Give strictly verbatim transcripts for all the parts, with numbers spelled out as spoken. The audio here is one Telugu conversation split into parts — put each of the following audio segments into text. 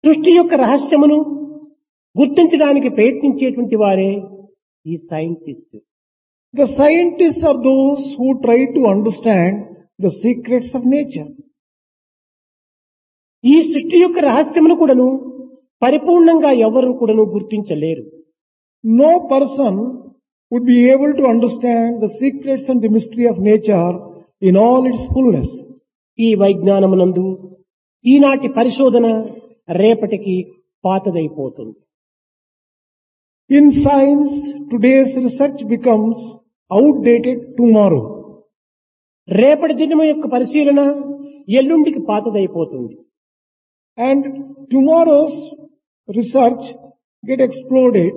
సృష్టి యొక్క రహస్యమును గుర్తించడానికి ప్రయత్నించేటువంటి వారే ఈ scientist. The scientists are those who try to understand the secrets of nature. ఈ సృష్టి యొక్క రహస్యమును కూడాను పరిపూర్ణంగా ఎవరు కూడాను గుర్తించలేరు. No person would be able to understand the secrets and the mystery of nature in all its fullness. ఈ వైజ్ఞానమునందు ఈనాటి పరిశోధన రేపటికి పాతదైపోతుంది. In science, today's research becomes outdated tomorrow. రేపటి దినము యొక్క పరిశీలన ఎల్లుండికి పాతదైపోతుంది. And tomorrow's research get exploded.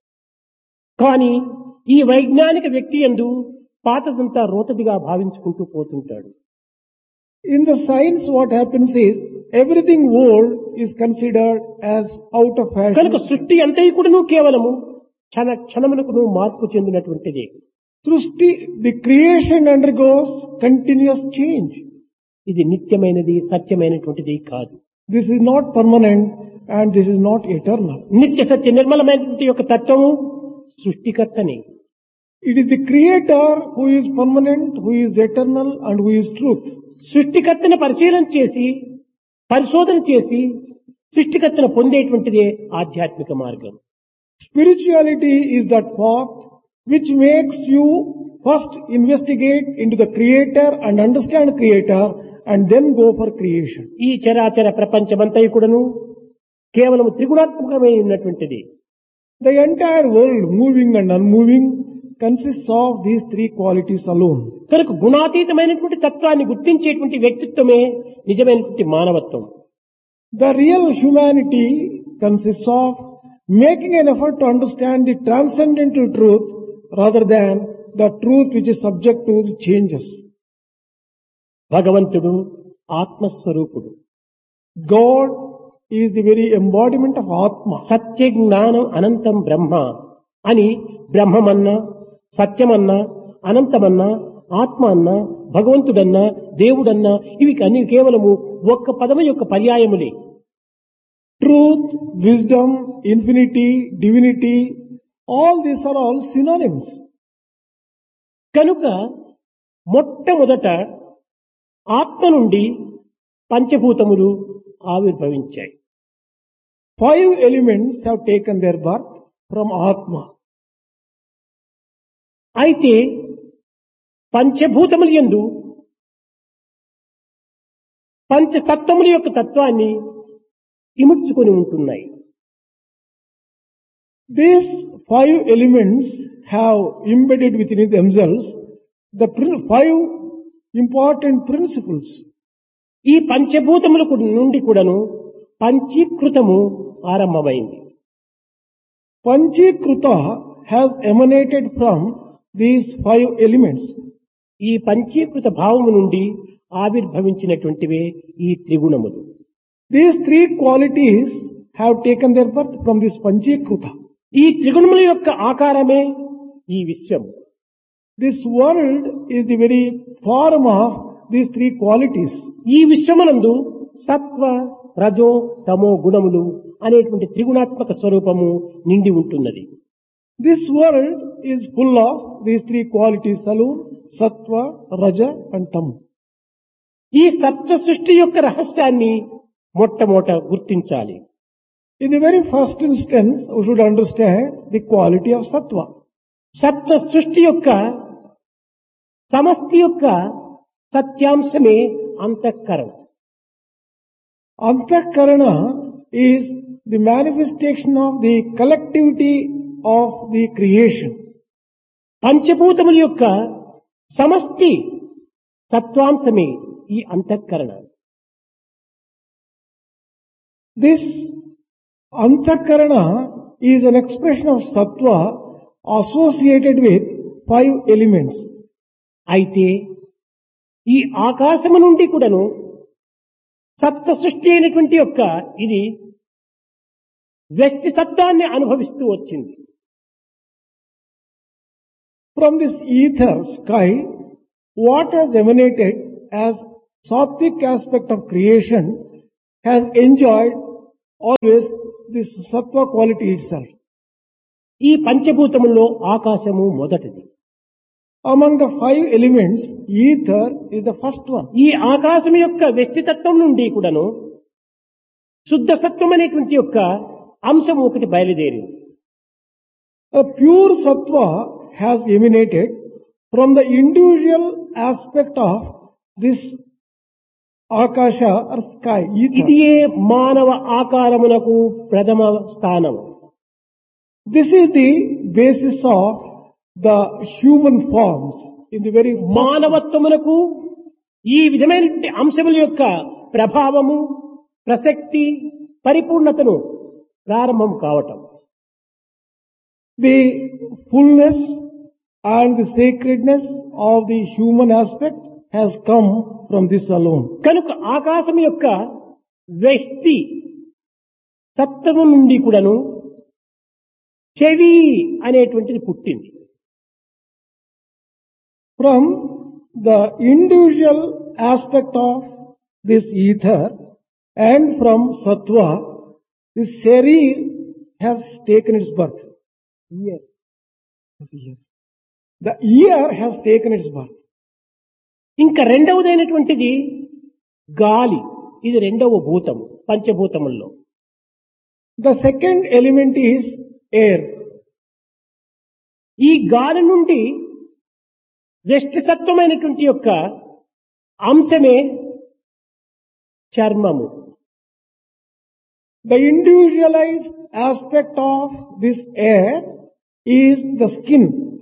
కానీ ఈ వైజ్ఞానిక వ్యక్తి యందు పాతదంతా రోతదిగా భావించుకుంటూ పోతుంటాడు. In the science, what happens is everything old is considered as out of కనుక fashion. సృష్టి అంతయు కూడాను కేవలము క్షణ క్షణమునకును మార్పు చెందినటువంటిది. Srushti, the creation undergoes continuous change. ఇది నిత్యమైనది సత్యమైనటువంటిది కాదు. This is not permanent and this is not eternal. నిత్య సత్య నిర్మలమైనటువంటి యొక్క తత్వము సృష్టికర్తనే. It is the creator who is permanent, who is eternal and who is truth. సృష్టికర్తను పరిశీలన చేసి పరిశోధన చేసి సృష్టికర్తను పొందేటువంటిదే ఆధ్యాత్మిక మార్గం. Spirituality is that path which makes you first investigate into the creator and understand creator and then go for creation. ఈ చరాచర ప్రపంచమంతయు కూడాను కేవలం త్రిగుణాత్మకమై ఉన్నటువంటిది. The entire world, moving and unmoving, consists of these three qualities alone. కనుక గుణాతీతమైనటువంటి తత్వాన్ని గుర్తించేటువంటి వ్యక్తిత్వమే నిజమైనటువంటి మానవత్వం. The real humanity consists of making an effort to understand the transcendental truth rather than the truth which is subject to the changes. భగవంతుడు ఆత్మస్వరూపుడు. God is the very embodiment of Atma. సత్య జ్ఞానం అనంతం బ్రహ్మ అని బ్రహ్మమన్నా సత్యమన్నా అనంతమన్నా ఆత్మ అన్నా భగవంతుడన్నా దేవుడన్నా ఇవి అన్ని కేవలము ఒక్క పదము యొక్క పర్యాయములే. Truth, wisdom, infinity, divinity, all these are all synonyms. కనుక మొట్టమొదట ఆత్మ నుండి పంచభూతములు ఆవిర్భవించాయి. Five elements have taken their birth from Atma. అయితే పంచభూతముల యందు పంచతత్వముల యొక్క తత్వాన్ని ఇముడ్చుకొని ఉంటున్నాయి. These five elements have embedded within themselves the prin- five important principles. ఈ పంచభూతములకు నుండి కూడాను పంచీకృతము ఆరంభమైంది. Panchikruta has emanated from these five elements. ఈ పంచీకృత భావము నుండి ఆవిర్భవించినటువంటివే ఈ త్రిగుణములు. These three qualities have taken their birth from this Panchikruta. ఈ త్రిగుణముల యొక్క ఆకారమే ఈ విశ్వము. This world is the very form of these three qualities. ఈ విశ్వమునందు సత్వ రజో తమో గుణములు అనేటువంటి త్రిగుణాత్మక స్వరూపము నిండి ఉంటున్నది. This world is full of these three qualities alone, Sattva, Raja and Tam. ఈ సత్వ సృష్టి యొక్క రహస్యాన్ని మొట్టమొదట గుర్తించాలి. In the very first instance, we should understand the quality of Sattva. సత్వ సృష్టి యొక్క సమష్టి యొక్క సత్యాంశమే అంతఃకరణ. Antakarana is the manifestation of the collectivity of the creation. పంచభూతముల యొక్క సమష్టి సత్వాంశమే ఈ అంతఃకరణ. This Antakarana is an expression of Sattva associated with five elements. అయితే ఈ ఆకాశము నుండి కూడాను సత్వ సృష్టి అయినటువంటి యొక్క ఇది వ్యష్టి సత్వాన్ని అనుభవిస్తూ వచ్చింది. From this ether sky, what has emanated as sattvic aspect of creation has enjoyed always this sattva quality itself. ఈ పంచభూతముల్లో ఆకాశము మొదటిది. Among the five elements, ether is the first one. ఈ ఆకాశం యొక్క వ్యక్తితత్వం నుండి కూడాను శుద్ధ సత్వం అనేటువంటి యొక్క అంశం ఒకటి బయలుదేరింది. A pure sattva has emanated from the individual aspect of this akasha or sky, ether. ఇదియే మానవ ఆకారమునకు ప్రథమ స్థానం. This is the basis of the human forms in the very first. మానవత్వమునకు ఈ విధమైనటువంటి అంశముల యొక్క ప్రభావము, ప్రసక్తి, పరిపూర్ణతను ప్రారంభం కావటం. The fullness and the sacredness of the human aspect has come from this alone. కనుక ఆకాశం యొక్క వ్యక్తి సత్వము నుండి కూడాను చెవి అనేటువంటిది పుట్టింది. From the individual aspect of this ether and from sattva, the sharir has taken its birth. Ear. The ear has taken its birth. ఇంకా రెండవదైనటువంటిది గాలి. ఇది రెండవ భూతము పంచభూతముల్లో. The second element is air. ఈ గాలి నుండి వ్యష్టిసత్వమైనటువంటి యొక్క అంశమే చర్మము. The individualized aspect of this air is the skin.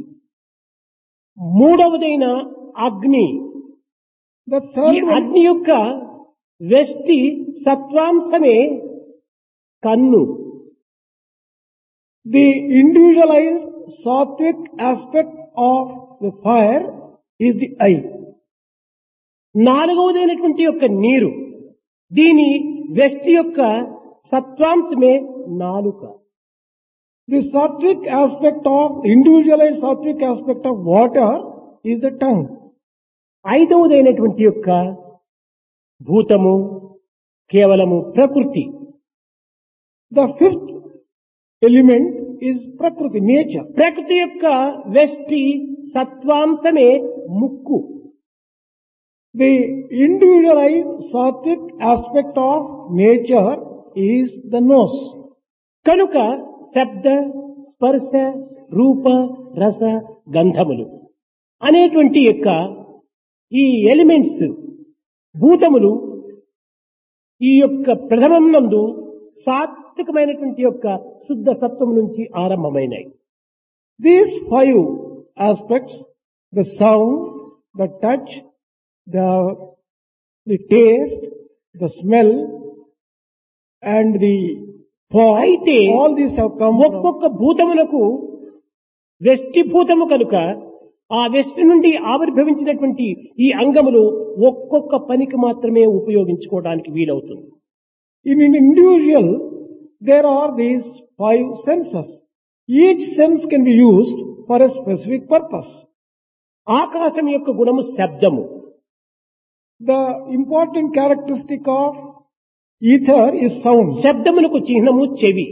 మూడవదైన అగ్ని. The ఈ third one, అగ్ని యొక్క వ్యష్టి సత్వాంశమే కన్ను. the individualized sattvic aspect of the fire is the eye. నాలుగవదైనటువంటి యొక్క నీరు. దీని వ్యష్టి యొక్క సత్వాంశమే నాలుక. The sattvic aspect of, individualized sattvic aspect of water is the tongue. ఐదవదైనటువంటి యొక్క భూతము కేవలము ప్రకృతి. The fifth element is prakriti, nature. ప్రకృతి యొక్క వ్యష్టి సత్వాంశమే ముక్కు. The individualized sattvic aspect of nature is the nose. కనుక శబ్ద, స్పర్శ, రూప, రస, గంధములు అనేటువంటి యొక్క ఈ ఎలిమెంట్స్ భూతములు ఈ యొక్క ప్రథమం నందు సాత్వికమైనటువంటి యొక్క శుద్ధ సత్వం నుంచి ఆరంభమైనాయి. These five aspects, the sound, the touch, the, the taste, the smell, and the form, అయితే all these have come from. ఒక్కొక్క భూతమునకు వ్యష్టి భూతము కనుక ఆ వ్యష్టి నుండి ఆవిర్భవించినటువంటి ఈ అంగములు ఒక్కొక్క పనికి మాత్రమే ఉపయోగించుకోవడానికి వీలవుతుంది. In an individual, there are these five senses. Each sense can be used for a specific purpose. ఆకాశం యొక్క గుణము శబ్దము. The important characteristic of ether is sound. శబ్దమునకు చిహ్నము చెవి.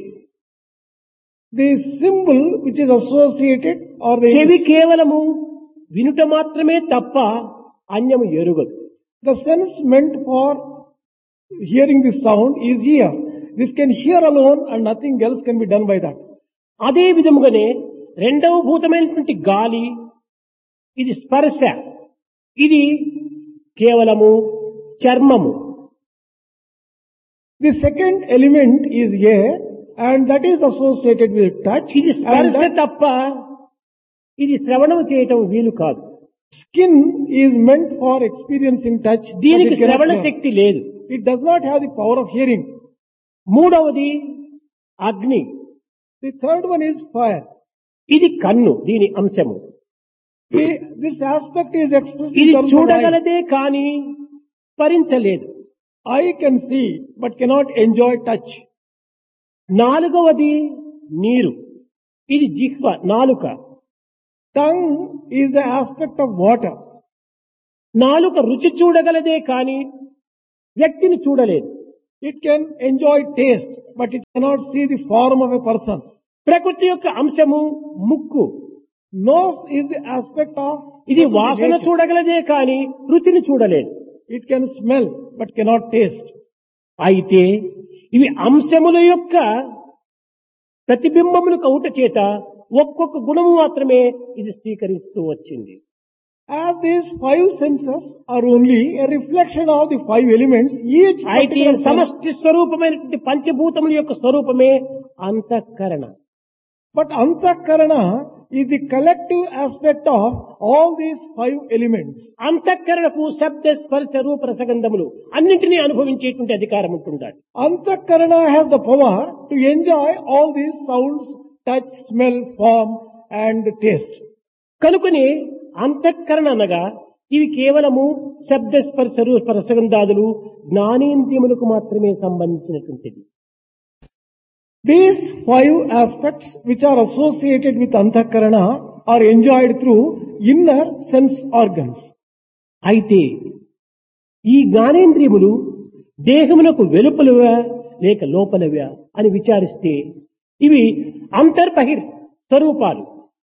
The symbol which is associated or the, చెవి కేవలము వినుట మాత్రమే తప్ప అన్యము ఎరుగదు. the sense meant for hearing the sound is ear. This can hear alone and nothing else can be done by that. అదే విధముగానే రెండవ భూతమైనటువంటి గాలి, ఇది స్పర్శ, ఇది కేవలము చర్మము. The second element is air and that is associated with touch. ఇది And స్పర్శ that తప్ప ఇది శ్రవణం చేయటం వీలు కాదు. skin is meant for experiencing touch. but దీనికి it cannot శ్రవణ hear. శక్తి లేదు. It does not have the power of hearing. మూడవది అగ్ని. The third one is fire. ఇది కన్ను, దీని అంశము. The- this aspect is expressed in ఇది terms of eye. చూడగలదే కాని స్పరించలేదు. Eye can see but cannot enjoy touch. నాలుగవది నీరు. ఇది జిహ్వ, నాలుక. Tongue is the aspect of water. నాలుక రుచి చూడగలదే కాని వ్యక్తిని చూడలేదు. It can enjoy taste, but it cannot see the form of a person. ప్రకృతి యొక్క అంశము ముక్కు. Nose is the aspect of ఇది వాసన nature. చూడగలదే కాని రుచిని చూడలేదు. It can smell, but cannot taste. అయితే ఇవి అంశముల యొక్క ప్రతిబింబములు కౌట చేత ఒక్కొక్క గుణము మాత్రమే ఇది స్వీకరిస్తూ వచ్చింది. As these five senses are only a reflection of the five elements, each అయితే particular sense, సమష్టి స్వరూపమైనటువంటి పంచభూతముల యొక్క స్వరూపమే అంతఃకరణ. but Antakarana is the collective aspect of all these five elements. అంతఃకరణకు శబ్ద స్పర్శ రూప రసగంధములు అన్నింటినీ అనుభవించేటువంటి అధికారం ఉంటుండాలి. Antakarana has the power to enjoy all these sounds, touch, smell, form and taste. కనుకనే అంతఃకరణ అనగా ఇవి కేవలము శబ్ద స్పర్శ రూప రసగంధాదులు జ్ఞానేంద్రియములకు మాత్రమే సంబంధించినటువంటిది. These five aspects which are associated with Antakarana are enjoyed through inner sense organs. అయితే ఈ జ్ఞానేంద్రియములు దేహమునకు వెలుపలవా లేక లోపలవా అని విచారిస్తే ఇవి అంతర్బహిర్ స్వరూపాలు.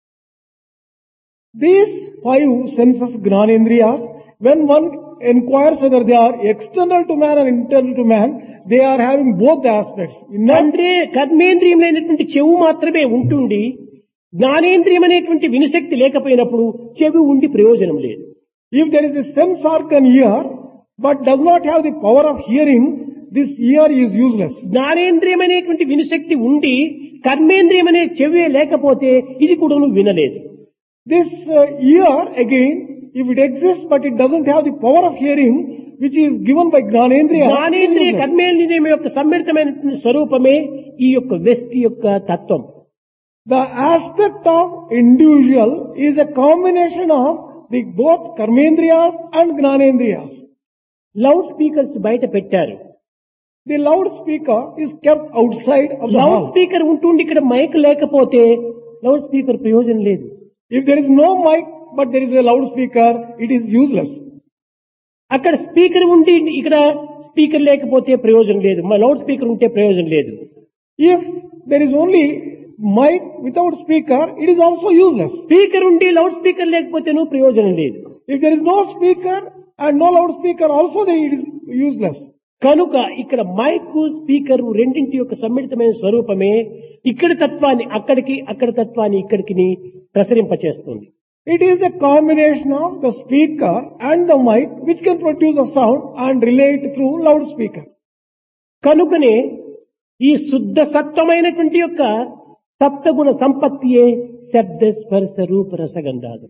These five senses, Gnanendriyas, when one inquires whether they are external to man or internal to man, they are having both the aspects. Inner, అంటే కర్మేంద్రియములైనటువంటి చెవు మాత్రమే ఉంటుండి జ్ఞానేంద్రియం అనేటువంటి వినిశక్తి లేకపోయినప్పుడు చెవి ఉండి ప్రయోజనం లేదు. if there is a sense organ ear, but does not have the power of hearing, this ear is useless. జ్ఞానేంద్రియం అనేటువంటి వినిశక్తి ఉండి కర్మేంద్రియం అనే చెవి లేకపోతే ఇది కూడా నువ్వు వినలేదు. This uh, ear, again, if it exists but it doesn't have the power of hearing, which is given by Gnanendriya, it is జ్ఞానేంద్రియ useless. కర్మేంద్రియం యొక్క సమ్మిళితమైనటువంటి స్వరూపమే ఈ యొక్క వ్యక్తి యొక్క తత్వం. The aspect of individual is a combination of the both Karmendriyas and Gnanendriyas. Loud speakers బయట పెట్టారు. The loudspeaker is kept outside of the loud house. Speaker ఉంటుండి ఇక్కడ మైక్ లేకపోతే లౌడ్ స్పీకర్ ప్రయోజనం లేదు. If there is no mic but there is a loudspeaker, it is useless. అక్కడ స్పీకర్ ఉండి ఇక్కడ స్పీకర్ లేకపోతే ప్రయోజనం లేదు. మా లౌడ్ స్పీకర్ ఉంటే ప్రయోజనం లేదు. If there is only mic without speaker, it is also useless. Speaker ఉండి లౌడ్ స్పీకర్ లేకపోతే నువ్వు ప్రయోజనం లేదు. If there is no speaker and no loudspeaker, also then it is useless. కనుక ఇక్కడ మైక్ స్పీకర్ రెండింటి యొక్క సమ్మిళితమైన స్వరూపమే ఇక్కడ తత్వాన్ని అక్కడికి అక్కడ తత్వాన్ని ఇక్కడికి ప్రసరింపచేస్తుంది. It is a combination of the speaker and the mic which can produce a sound and relate through loudspeaker. కనుకనే ఈ శుద్ధ సత్వమైనటువంటి యొక్క సప్తగుణ సంపత్తియే శబ్ద స్పర్శ రూప రసగంధాలు.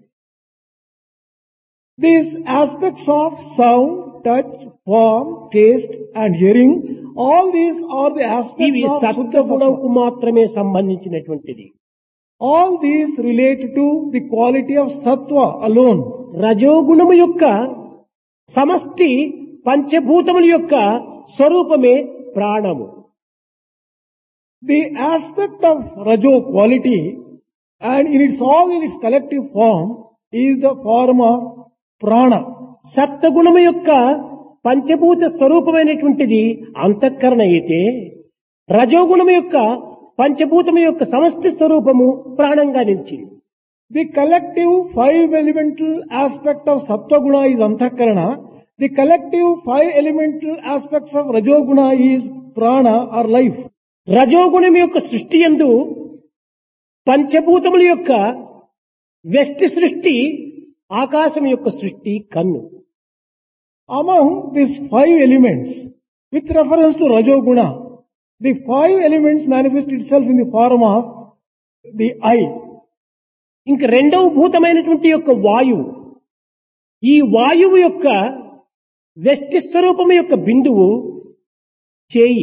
These aspects of sound, touch, form, taste and hearing, all these are the aspects ఇవి of Suddha సత్వగుణకు Sattva. మాత్రమే సంబంధించినటువంటిది. All these relate to the quality of Sattva alone. రజోగుణము యొక్క సమష్టి పంచభూతముల యొక్క స్వరూపమే ప్రాణము. The aspect of Rajo quality and in its all in its collective form is the form of prana. సత్వగుణము యొక్క పంచభూత స్వరూపమైనటువంటిది అంతఃకరణ అయితే రజోగుణము యొక్క పంచభూతము యొక్క సమష్టి స్వరూపము ప్రాణంగా నిలిచింది. The collective five elemental aspect of Sattva-guna is Antakarana. The collective five elemental aspects of Rajoguna is prana or life. రజోగుణం యొక్క సృష్టి యందు పంచభూతముల యొక్క వ్యష్టి సృష్టి ఆకాశం యొక్క సృష్టి కన్ను. Among these five elements, with reference to Rajoguna, the five elements manifest itself in the form of the eye. ఇంక రెండవ భూతమైనటువంటి యొక్క వాయువు. ఈ వాయువు యొక్క వ్యష్టి స్వరూపము యొక్క బిందువు చేయి.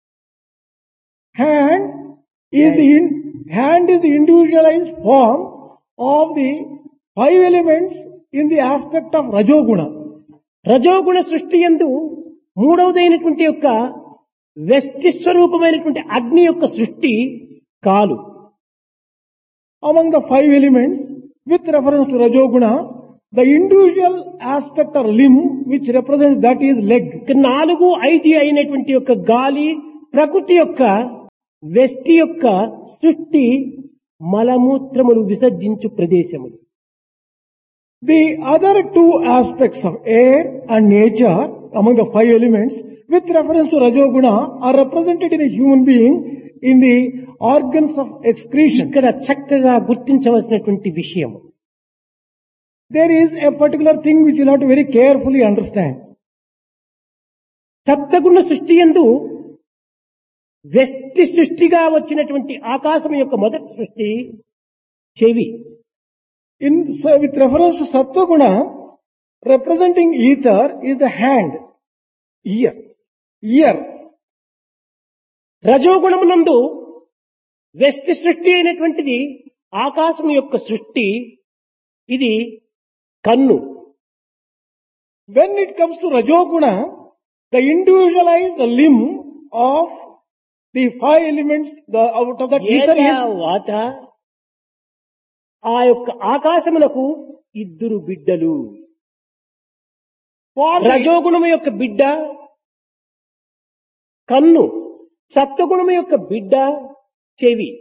Hand is the in, hand is the individualized form of the five elements in the aspect of Rajoguna. రజోగుణ సృష్టి యందు మూడవదైనటువంటి యొక్క వ్యష్టి స్వరూపమైనటువంటి అగ్ని యొక్క సృష్టి కాలు. Among the five elements, with reference to Rajoguna, The individual aspect or limb which represents that is leg. ఇక నాలుగు ఐదు అయినటువంటి యొక్క గాలి ప్రకృతి యొక్క వ్యష్టి యొక్క సృష్టి మలమూత్రములు విసర్జించు ప్రదేశములు. The other two aspects of air and nature among the five elements with reference to Rajoguna are represented in a human being in the organs of excretion. ఇక్కడ చక్కగా గుర్తించవలసినటువంటి విషయం, There is a particular thing which you have to very carefully understand. సప్తగుణ సృష్టి యందు వ్యష్టి సృష్టిగా వచ్చినటువంటి ఆకాశం యొక్క మొదటి సృష్టి చెవి. In, so with reference to Sattva-guna, representing ether is the hand, ear, ear. రజోగుణమునందు వ్యష్టి సృష్టి అయినటువంటిది ఆకాశం యొక్క సృష్టి, ఇది కన్ను. When it comes to Rajoguna, the individualized limb of the five elements, the out of that ether is వాత ఆ యొక్క ఆకాశమునకు ఇద్దరు బిడ్డలు. for the, రజోగుణము యొక్క బిడ్డ కన్ను, సత్వగుణము యొక్క బిడ్డ చెవి.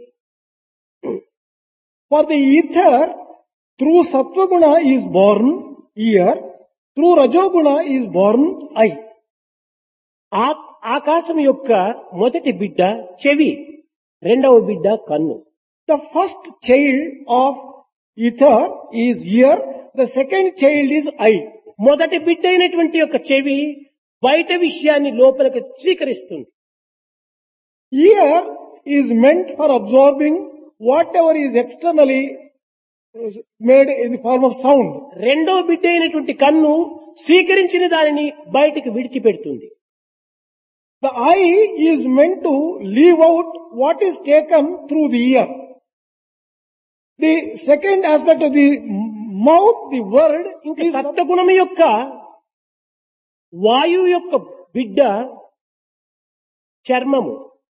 for the ether through Sattva-guna is born ear, through Rajoguna is born eye. ఆ- ఆకాశం యొక్క మొదటి బిడ్డ చెవి, రెండవ బిడ్డ కన్ను. The first child of ether is ear, the second child is eye. మొదటి బిడ్డ అయినటువంటి యొక్క చెవి బయట విషయాన్ని లోపలికి స్వీకరిస్తుంది. Ear is meant for absorbing whatever is externally made in the form of sound. రెండవ బిడ్డ అయినటువంటి కన్ను స్వీకరించిన దానిని బయటికి విడిచిపెడుతుంది. The eye is meant to leave out what is taken through the ear. The second aspect of the mouth, the word, ఇంకా is సత్వగుణము యొక్క వాయువు యొక్క బిడ్డ చర్మము.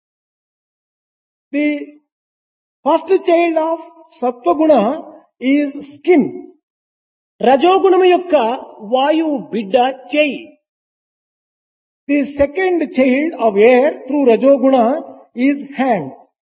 the first child of Sattva-guna is skin. రజోగుణము యొక్క వాయువు బిడ్డ చేయి. The second child of air through Rajoguna is hand.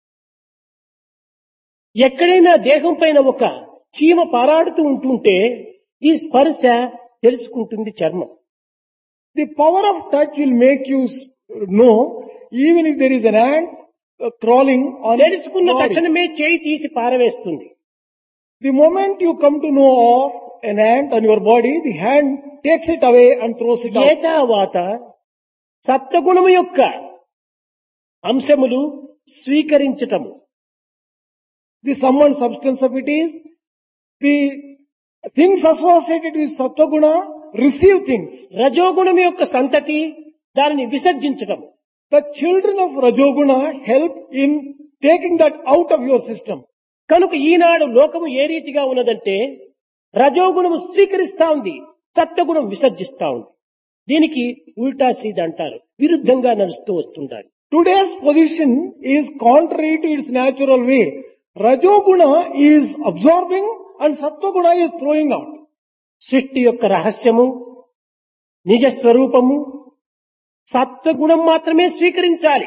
ఎక్కడైనా దేహం పైన ఒక చీమ పారాడుతూ ఉంటుంటే ఈ స్పర్శ తెలుసుకుంటుంది చర్మం. The power of touch will make you s- know even if there is an ant uh, crawling on its తెలుసుకున్న body. తక్షణమే చేయి తీసి పారవేస్తుంది. The moment you come to know of an ant on your body, the hand takes it away and throws it out. ఏతావాత సప్తగుణము యొక్క అంశములు స్వీకరించటము. The sum and substance of it is the things associated with Sattva-guna receive things. రజోగుణము యొక్క సంతతి దానిని విసర్జించటం. The children of Rajoguna help in taking that out of your system. కనుక ఈనాడు లోకము ఏ రీతిగా ఉన్నదంటే రజోగుణము స్వీకరిస్తా ఉంది, సత్వగుణం విసర్జిస్తా ఉంది. దీనికి ఉల్టా సీద్ అంటారు, విరుద్ధంగా నడుస్తూ వస్తుంటారు. Today's position is contrary to its natural way. Rajoguna is absorbing and Sattva-guna is throwing out. సృష్టి యొక్క రహస్యము నిజ స్వరూపము సత్వగుణం మాత్రమే స్వీకరించాలి.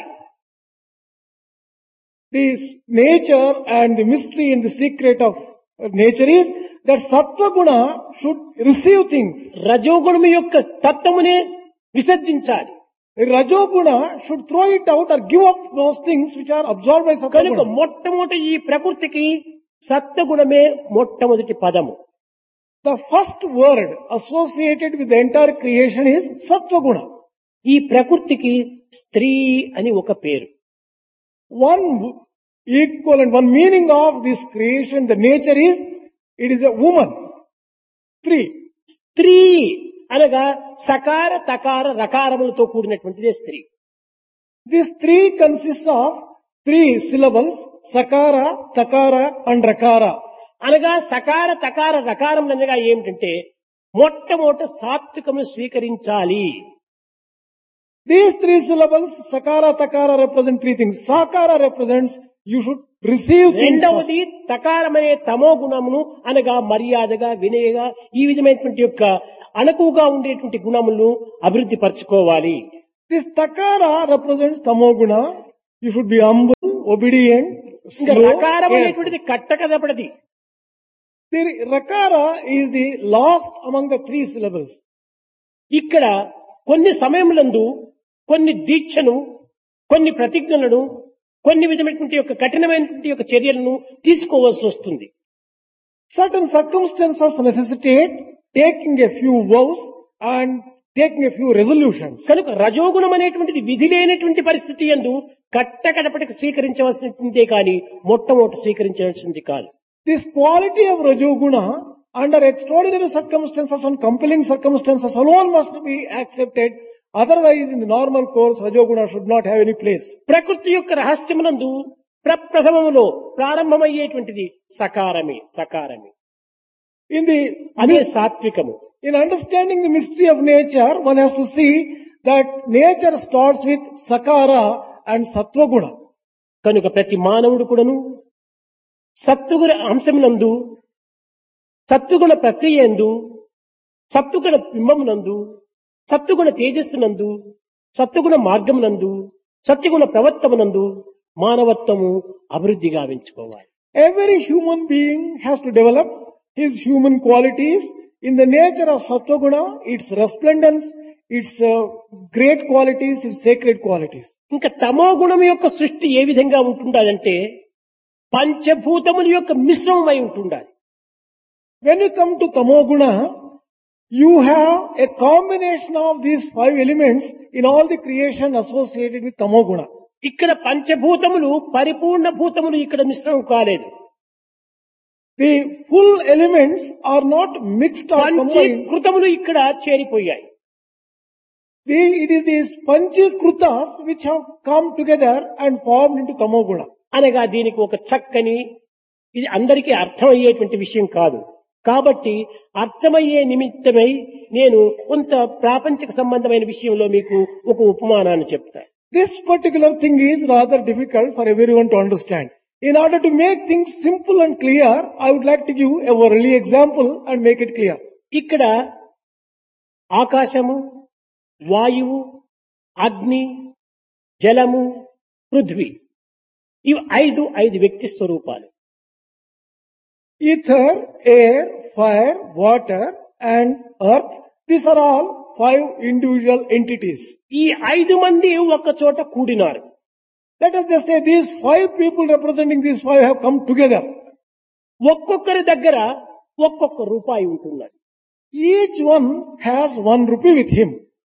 The nature and the mystery and the secret of nature is that Sattva-guna should receive things. రజోగుణము యొక్క తత్వమునే విసర్జించాలి. Rajoguna should throw it out or give up those things which are absorbed by కనుక Sattva-guna. మొట్టమొదటి ఈ ప్రకృతికి సత్వగుణమే మొట్టమొదటి పదము. The first word associated with the entire creation is Sattva-guna. ఈ ప్రకృతికి స్త్రీ అని ఒక పేరు. One equivalent, one meaning of this creation, the nature is, it is a woman. Three. స్త్రీ అనగా సకార తకార రకారములతో కూడినటువంటిదే స్త్రీ. This three consists of three syllables, Sakara, Takara and Rakara. అనగా సకార తకార రకారములు అనగా ఏమిటంటే మొట్టమొదట సాత్వికము స్వీకరించాలి. These three syllables, Sakara, Takara represent three things. Sakara represents You should receive things first. రెండవది తకారమనే తమో గుణమును అనగా మర్యాదగా వినయగా ఈ విధమైనటువంటి యొక్క అణకువగా ఉండేటువంటి గుణములను అభివృద్ధి పరచుకోవాలి. This takara represents tamoguna. You should be humble, obedient, ఇంకా slow, రకారం careful. అనేటువంటిది కట్టకదపడది. The rakara is the last among the three syllables. ఇక్కడ కొన్ని సమయములందు కొన్ని దీక్షను కొన్ని ప్రతిజ్ఞలను కొన్ని విధమైనటువంటి యొక్క కఠినమైనటువంటి యొక్క చర్యలను తీసుకోవాల్సి వస్తుంది. Certain circumstances necessitate taking a few vows and taking a few resolutions. కనుక రజోగుణం అనేటువంటిది విధి లేనటువంటి పరిస్థితి యందు కట్టకడపటికి స్వీకరించవలసిందే కానీ మొట్టమొదటి స్వీకరించవలసింది కాదు. This quality of Rajoguna under extraordinary circumstances and compelling circumstances alone must be accepted. Otherwise, in the normal course, Rajoguna should not have any place. ప్రకృతి యొక్క రహస్యమునందు ప్రప్రథమములో ప్రారంభమయ్యేటువంటిది సకారమే సకారమే In the అదే సాత్వికము. in understanding the mystery of nature, one has to see that nature starts with Sakara and Sattva-guna. కనుక ప్రతి మానవుడు కూడాను సత్తుగుణ అంశమునందు సత్తుగుణ ప్రక్రియ యందు సత్తుగుణ బింబమునందు సత్తుగుణ తేజస్సునందు సత్తుగుణ మార్గమునందు సత్యగుణ ప్రవర్తమునందు మానవత్వము అభివృద్ధి గావించుకోవాలి. Every human being has to develop his human qualities in the nature of Sattva-guna, its resplendence, its uh, great qualities, its sacred qualities. ఇంకా తమో గుణం యొక్క సృష్టి ఏ విధంగా ఉంటుండాలంటే పంచభూతముల యొక్క మిశ్రమమై ఉంటుండాలి. When you come to Tamoguna, you have a combination of these five elements in all the creation associated with Tamoguna. ఇక్కడ పంచభూతములు పరిపూర్ణ భూతములు ఇక్కడ మిశ్రమం కాలేదు. The full elements are not mixed or combined. పంచీకృతములు ఇక్కడ చేరిపోయాయి. The, it is these Panchikrutas which have come together and formed into Tamoguna. అనగా దీనికి ఒక చక్కని ఇది అందరికీ అర్థమయ్యేటువంటి విషయం కాదు. కాబట్టి అర్థమయ్యే నిమిత్తమై నేను కొంత ప్రాపంచిక సంబంధమైన విషయంలో మీకు ఒక ఉపమానాన్ని చెప్తా. This particular thing is rather difficult for everyone to understand. In order to make things simple and clear, I would like to give a worldly example and make it clear. ఇక్కడ ఆకాశము, వాయువు, అగ్ని, జలము, పృథ్వీ ఇవి ఐదు ఐదు వ్యక్తి స్వరూపాలు. Ether, air, fire, water and earth, these are all five individual entities. ఈ ఐదు మంది ఒక చోట కూడినారు. Let us just say these five people representing these five have come together. ఒక్కొక్కరి దగ్గర ఒక్కొక్క రూపాయి ఉంటున్నది. Each one has one rupee with him.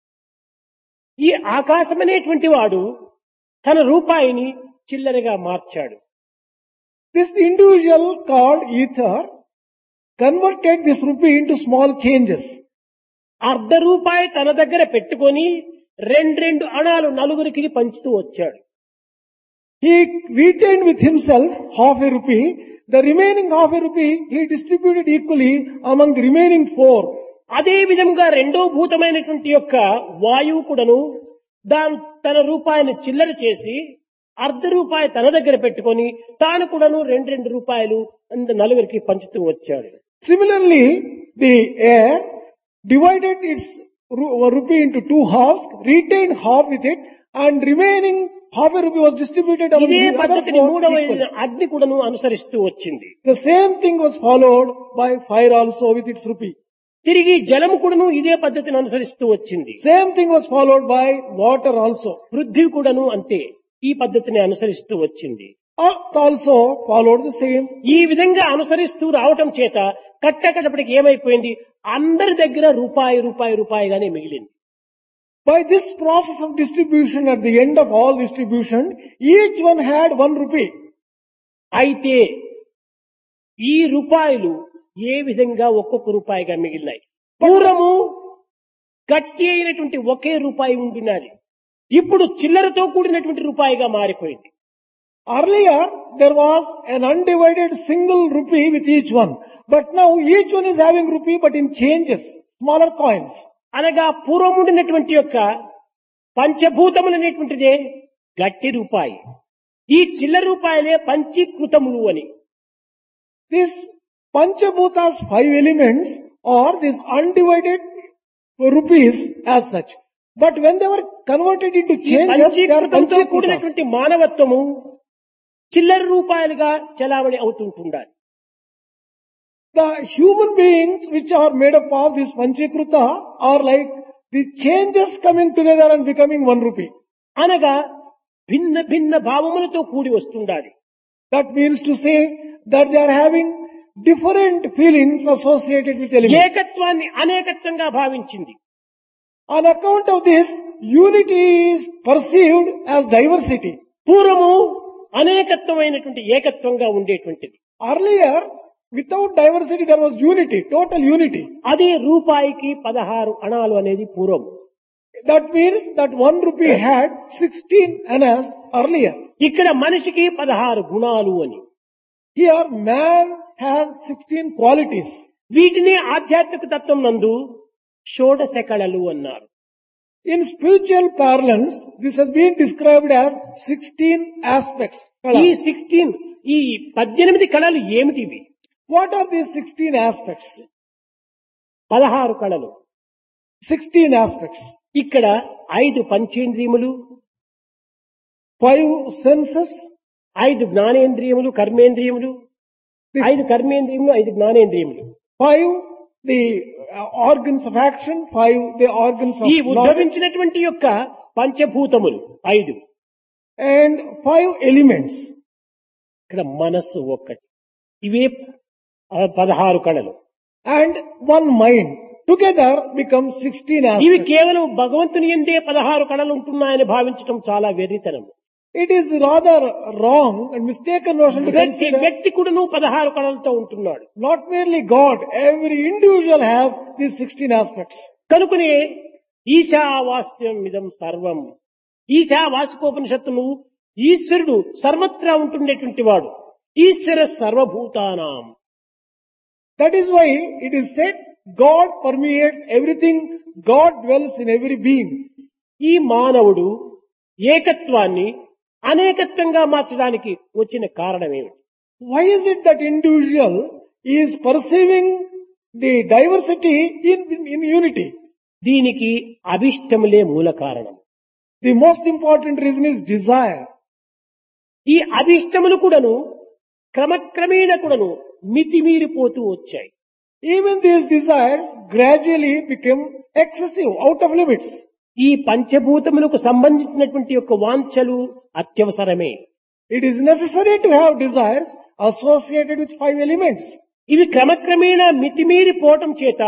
ఈ ఆకాశం అనేటువంటి వాడు తన రూపాయిని చిల్లరగా మార్చాడు. This individual called ether converted this rupee into small changes. అర్ధ రూపాయి తన దగ్గర పెట్టుకొని రెండు రెండు అణాలు నలుగురికి పంచుతూ వచ్చాడు. He retained with himself half a rupee. The remaining half a rupee he distributed equally among the remaining four. అదే విధంగా రెండో భూతమైనటువంటి యొక్క వాయువు కూడాను దాని తన రూపాయిని చిల్లర చేసి అర్ధ రూపాయి తన దగ్గర పెట్టుకొని తాను కూడాను రెండు రెండు రూపాయలు నలుగురికి పంచుతూ వచ్చాడు. Similarly, the air divided its rupee into two halves, retained half with it, and remaining half a rupee was distributed among ఇదే the other పద్ధతిని four మూడవ equally. అగ్ని కూడాను అనుసరిస్తూ వచ్చింది. The same thing was followed by fire also with its rupee. తిరిగి జలము కూడాను ఇదే పద్ధతిని అనుసరిస్తూ వచ్చింది. Same thing was followed by water also. Prithvi కూడాను అంతే ఈ పద్ధతిని అనుసరిస్తూ వచ్చింది. Earth also followed the same. ఈ విధంగా అనుసరిస్తూ రావటం చేత కట్టకడపటికి ఏమైపోయింది, అందరి దగ్గర రూపాయి రూపాయి రూపాయిగానే మిగిలింది. By this process of distribution, at the end of all distribution, each one had one rupee. అయితే ఈ రూపాయలు ఏ విధంగా ఒక్కొక్క రూపాయిగా మిగిలినాయి. పూర్వము గట్టి అయినటువంటి ఒకే రూపాయి ఉండినది, ఇప్పుడు చిల్లరతో కూడినటువంటి రూపాయిగా మారిపోయింది. Earlier, there was an undivided single rupee with each one. But now each one is having rupee but in changes, smaller coins. అనగా పూర్వముండినటువంటి యొక్క పంచభూతములు అనేటువంటిదే గట్టి రూపాయి, ఈ చిల్లర రూపాయలే పంచీకృతములు అని. This Panchabhutas five elements are this undivided rupees as such. But when they were converted into ఈ changes, they are పంచీకృతంతో Panchakrutas. కూడినటువంటి మానవత్వము చిల్లర రూపాయలుగా చలామణి అవుతుంటుండాలి. The human beings which are made up of this Panchakruta are like the changes coming together and becoming one rupee. అనగా భిన్న భిన్న భావములతో కూడి వస్తుండాలి. That means to say that they are having different feelings associated with elements. ఏకత్వాన్ని అనేకత్వంగా భావించింది. On account of this, unity is perceived as diversity. పూర్వము అనేకత్వమైనటువంటి ఏకత్వంగా ఉండేటువంటిది. Earlier, without diversity, there was unity, total unity. అది రూపాయికి పదహారు అణాలు అనేది పూర్వం. That means that one rupee had sixteen annas earlier. ఇక్కడ మనిషికి పదహారు గుణాలు అని. Here, man has sixteen qualities. వీటిని ఆధ్యాత్మిక తత్వం నందు షోడశ కళలు అన్నారు. In spiritual parlance, this has been described as sixteen aspects. ఈ సిక్స్టీన్ ఈ పద్దెనిమిది కళలు ఏమిటివి? What are these sixteen aspects? పదహారు కళలు. sixteen aspects. ఇక్కడ ఐదు పంచేంద్రియములు, Five senses, ఐదు జ్ఞానేంద్రియములు, కర్మేంద్రియములు, ఐదు కర్మేంద్రియములు, ఐదు జ్ఞానేంద్రియములు. five the uh, organs of action, five the organs of ఈ knowledge, ఉద్భవించినటువంటి యొక్క పంచభూతములు ఐదు. and five elements. ఇక్కడ మనస్సు ఒక్కటి. ఇవే ఆ, పదహారు కళలు. And one mind. Together become sixteen ఇవి aspects. కేవలం భగవంతుని ఎందే పదహారు కళలు ఉంటున్నాయని భావించడం చాలా వెర్రితనం. It is rather wrong and mistaken notion to ప్రతి consider వ్యక్తి కూడాను పదహారు కళలతో ఉంటున్నాడు. not merely God, every individual has these sixteen aspects. కనుకనే ఈశావాస్యం ఇదం సర్వం. ఈశావాసికోపనిషత్తును ఈశ్వరుడు సర్వత్రా ఉంటుండేటువంటి వాడు. ఈశ్వర సర్వభూతానాం. That is why it is said God permeates everything, God dwells in every being. ఈ మానవుడు ఏకత్వాన్ని అనేకత్వంగా మార్చడానికి వచ్చిన కారణమేమిటి? Why is it that individual is perceiving the diversity in, in, in unity? దీనికి అభిష్టములే మూల కారణం. The most important reason is desire. ఈ అభిష్టములు కూడాను క్రమక్రమేణ కూడాను మితిమీరిపోతూ వచ్చాయి. Even these desires gradually become excessive, out of limits. ఈ పంచభూతములకు సంబంధించినటువంటి యొక్క వాంఛలు అత్యవసరమే. It is necessary to have desires associated with five elements. ఇవి క్రమక్రమేణా మితిమీరిపోవటం చేత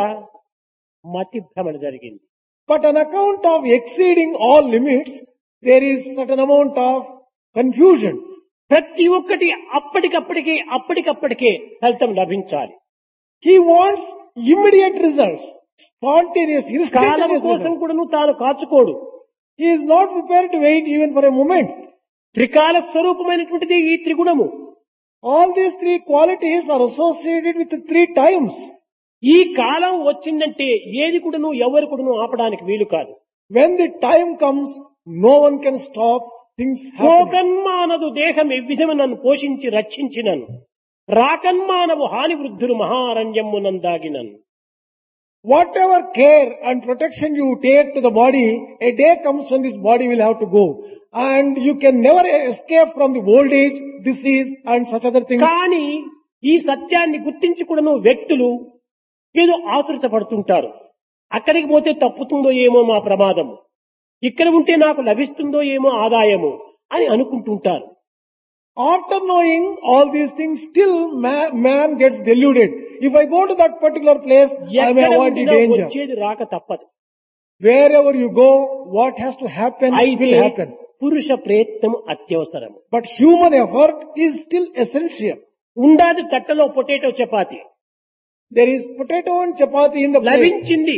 మతి భ్రమణ జరిగింది. But on account of exceeding all limits, there is certain amount of confusion. ప్రతి ఒక్కటి అప్పటికప్పటికే అప్పటికప్పటికే ఫలితం లభించాలి. He wants immediate results, spontaneous, column instantaneous కోసం results. కూడాను తాను కాచుకోడు. He is not prepared to wait even for a moment. త్రికాల స్వరూపమైనటువంటిది ఈ త్రిగుణము. All these three qualities are associated with the three times. ఈ కాలం వచ్చిందంటే ఏది కూడాను ఎవరు కూడాను ఆపడానికి వీలు కాదు. When the time comes, no one can stop things happening. పోకన్మానదు దేహం ఎవ్విధము నన్ను పోషించి రక్షించినను రాకన్మానవు హాని వృద్ధులు మహారణ్యమునందాగినను. Whatever care and protection you take to the body, a day comes when this body will have to go. And you can never escape from the old age, disease and such other things. కానీ ఈ సత్యాన్ని గుర్తించి కూడాను వ్యక్తులు ఏదో ఆతురత పడుతుంటారు. అక్కడికి పోతే తప్పుతుందో ఏమో మా ప్రమాదము, ఇక్కడ ఉంటే నాకు లభిస్తుందో ఏమో ఆదాయము అని అనుకుంటుంటారు. After knowing all these things, still man, man gets deluded. If I go to that particular place, I may ఎక్కడ avoid the ఉండినా danger. వచ్చేది రాక తప్పదు. Wherever you go, what has to happen అయితే will happen. పురుష ప్రయత్నం అత్యవసరం. But human effort is still essential. ఉండాది తట్టలో potato chapati There is potato and chapati in the plate. లభించింది,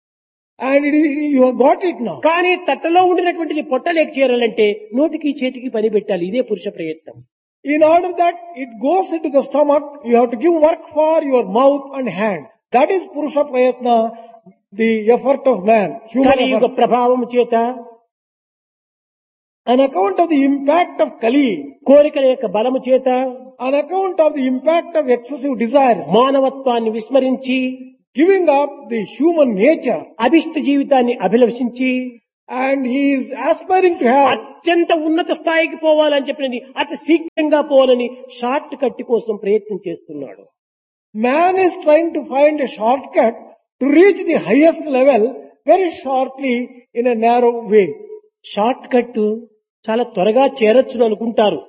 And it is, you have got it now. కానీ తట్టలో ఉండినటువంటిది పొట్టలేక చేరాలంటే నోటికి చేతికి పని పెట్టాలి. ఇదే పురుష ప్రయత్నం. In order that it goes into the stomach, you have to give work for your mouth and hand. That is Purusha Prayatna, the effort of man, human కలియుగ effort. ప్రభావం చేత On account of the impact of Kali, కోరికల యొక్క బలము చేత on account of the impact of excessive desires, మానవత్వాన్ని విస్మరించి giving up the human nature, అభిష్ట జీవితాన్ని అభిలషించి and he is aspiring to have, అత్యంత ఉన్నత స్థాయికి పోవాలని చెప్పినది అతి శీఘ్రంగా పోవాలని షార్ట్ కట్ కోసం ప్రయత్నం చేస్తున్నాడు. man is trying to find a shortcut to reach the highest level very shortly in a narrow way. Short cut చాలా త్వరగా చేరొచ్చును అనుకుంటారు.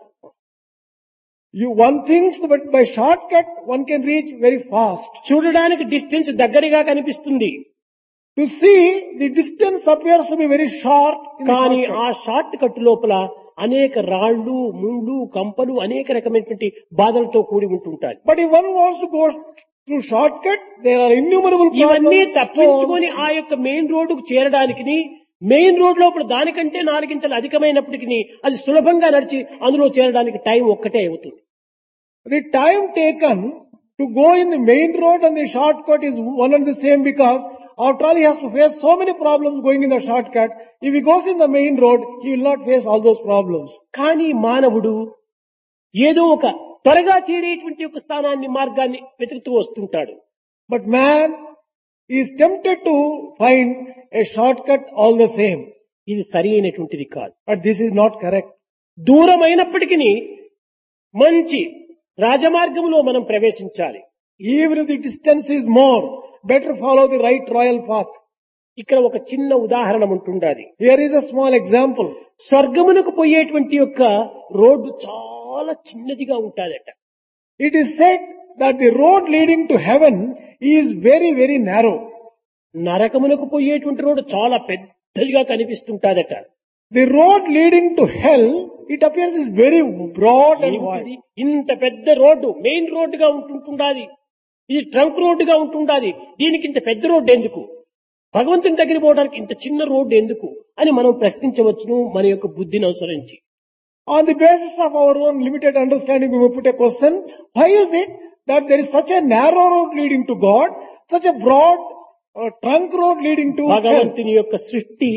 You one thinks that by shortcut one can reach very fast. చూడడానికి డిస్టెన్స్ దగ్గరగా కనిపిస్తుంది. To see, the distance appears to be very short. in the కానీ shortcut. ఆ షార్ట్ కట్ లోపల అనేక రాళ్ళు, ముళ్ళు, కంపలు, అనేక రకమైనటువంటి బాధలతో కూడి ఉంటుంటాయి. But if one wants to go through shortcut, there are innumerable ఇవన్నీ problems, తప్పించుకొని stones. ఆ యొక్క మెయిన్ రోడ్డుకు చేరడానికి మెయిన్ రోడ్ లోపల దానికంటే నాలుగింతలు అధికమైనప్పటికీ అది సులభంగా నడిచి అందులో చేరడానికి టైం ఒక్కటే అవుతుంది. The time taken to go in the main road and the shortcut is one and the same, because after all he has to face so many problems going in the shortcut. If he goes in the main road, he will not face all those problems. కానీ మానవుడు ఏదో ఒక త్వరగా చేరేటువంటి ఒక స్థానాన్ని మార్గాన్ని వెతుకుతూ వస్తుంటాడు. But man is tempted to find a shortcut all the same. ఇది సరి అయినటువంటిది కాదు. But this is not correct. దూరమైనప్పటికీ మంచి రాజమార్గంలో మనం ప్రవేశించాలి. Even if the distance is more, better follow the right royal path. ఇక్కడ ఒక చిన్న ఉదాహరణ ఉంటుండాలి. Here is a small example. స్వర్గమునకు పోయేటువంటి యొక్క రోడ్డు చాలా చిన్నదిగా ఉంటాదట. It is said that the road leading to heaven is very, very narrow. నరకమునకు పోయేటువంటి రోడ్డు చాలా పెద్దదిగా కనిపిస్తుంటాదట. The road leading to hell, it appears is very broad and ఏమిటిది? wide. ఇంత పెద్ద రోడ్డు మెయిన్ రోడ్డుగా ఉంటుండాది, ఇది ట్రంక్ రోడ్డుగా ఉంటుండాది, దీనికి ఇంత పెద్ద రోడ్డు ఎందుకు, భగవంతుని దగ్గర పోవడానికి ఇంత చిన్న రోడ్డు ఎందుకు అని మనం ప్రశ్నించవచ్చును మన యొక్క బుద్ధిని అనుసరించి. On the basis of our own limited understanding, we may put a question: why is it that there is such a narrow road leading to God, such a broad uh, trunk road leading to hell? భగవంతుని యొక్క సృష్టి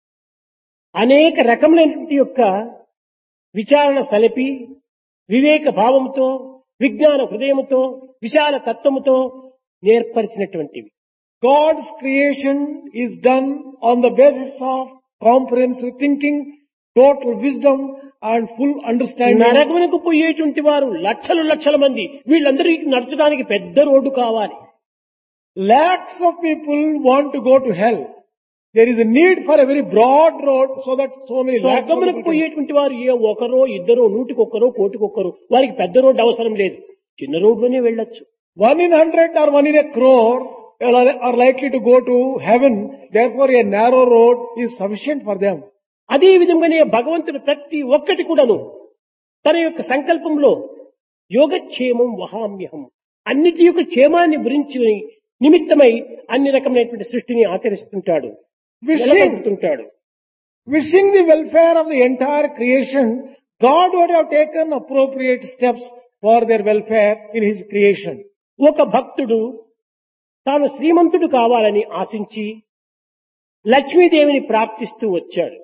అనేక రకములైనటువంటి యొక్క విచారణ సలిపి వివేక భావముతో విజ్ఞాన హృదయముతో విశాల తత్వముతో నేర్పరిచినటువంటివి. God's creation is done on the basis of comprehensive thinking, total wisdom and full understanding. నరకమునకు పోయేటువంటి వారు లక్షలు లక్షల మంది, వీళ్ళందరికీ నడచడానికి పెద్ద రోడ్డు కావాలి. Lakhs of people want to go to hell. There is a need for a very broad road so that so many lakhs of స్వర్గమునకు people. పోయేటువంటి వారు ఏ ఒకరో ఇద్దరో నూటికొక్కరో కోటికొక్కరో, వారికి పెద్ద రోడ్డు అవసరం లేదు, చిన్న రోడ్లోనే వెళ్ళొచ్చు. One in hundred or one in a crore are likely to go to heaven. Therefore, a narrow road is sufficient for them. అదే విధంగానే భగవంతుడు ప్రతి ఒక్కటి కూడాను తన యొక్క సంకల్పంలో యోగక్షేమం వహామ్యహం, అన్నిటి యొక్క క్షేమాన్ని గురించి నిమిత్తమై అన్ని రకమైనటువంటి సృష్టిని ఆచరిస్తుంటాడు, Wishing, నిలబెడుతుంటాడు. wishing the welfare of the entire creation, God would have taken appropriate steps for their welfare in His creation. ఒక భక్తుడు తాను శ్రీమంతుడు కావాలని ఆశించి లక్ష్మీదేవిని ప్రార్థిస్తూ వచ్చాడు.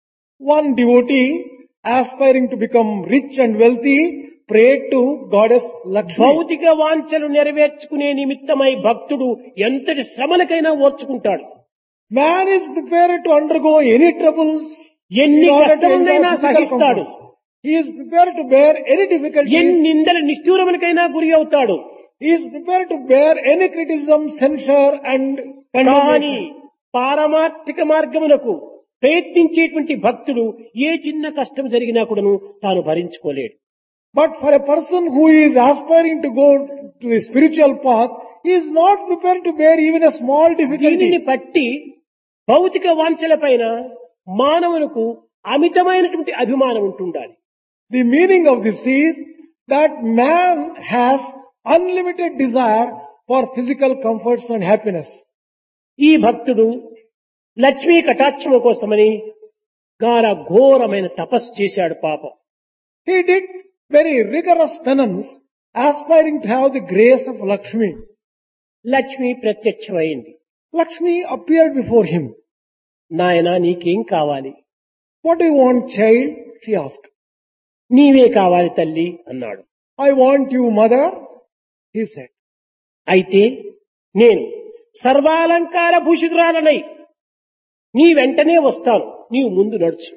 One devotee, aspiring to become rich and wealthy, prayed to Goddess Lakshmi. భౌతిక వాంఛలు నెరవేర్చుకునే నిమిత్తమై భక్తుడు ఎంతటి శ్రమలకైనా ఓర్చుకుంటాడు. Man is prepared to undergo any troubles, ఎన్ని in order to కష్టములైనా enjoy physical సహిస్తాడు. comforts. He is prepared to bear any difficulties. ఎన్ని నిందల నిష్ఠూరములకైనా గురి అవుతాడు. He is prepared to bear any criticism, censure and కానీ condemnation. పారమార్థిక మార్గమునకు ప్రయత్నించేటువంటి భక్తుడు ఏ చిన్న కష్టం జరిగినా కూడాను తాను భరించుకోలేడు. But for a person who is aspiring to go to the spiritual path, he is not prepared to bear even a small దీనిని difficulty. బట్టి భౌతిక వాంఛల పైన మానవులకు అమితమైనటువంటి అభిమానం ఉంటుండాలి. The meaning of this is that man has unlimited desire for physical comforts and happiness. ఈ భక్తుడు లక్ష్మీ కటాక్షము కోసమని గార ఘోరమైన తపస్సు చేశాడు. పాపం, He did very rigorous penance, aspiring to have the grace of Lakshmi. Lakshmi ప్రత్యక్షమైంది. Lakshmi appeared before him. నాయనా నీకేం కావాలి? What do you want, child? She asked. నీవే కావాలి తల్లి అన్నాడు. I want you, mother, he said. అయితే నేను సర్వాలంకార భూషితురాలనై నీ వెంటనే వస్తాను, నీవు ముందు నడుచు.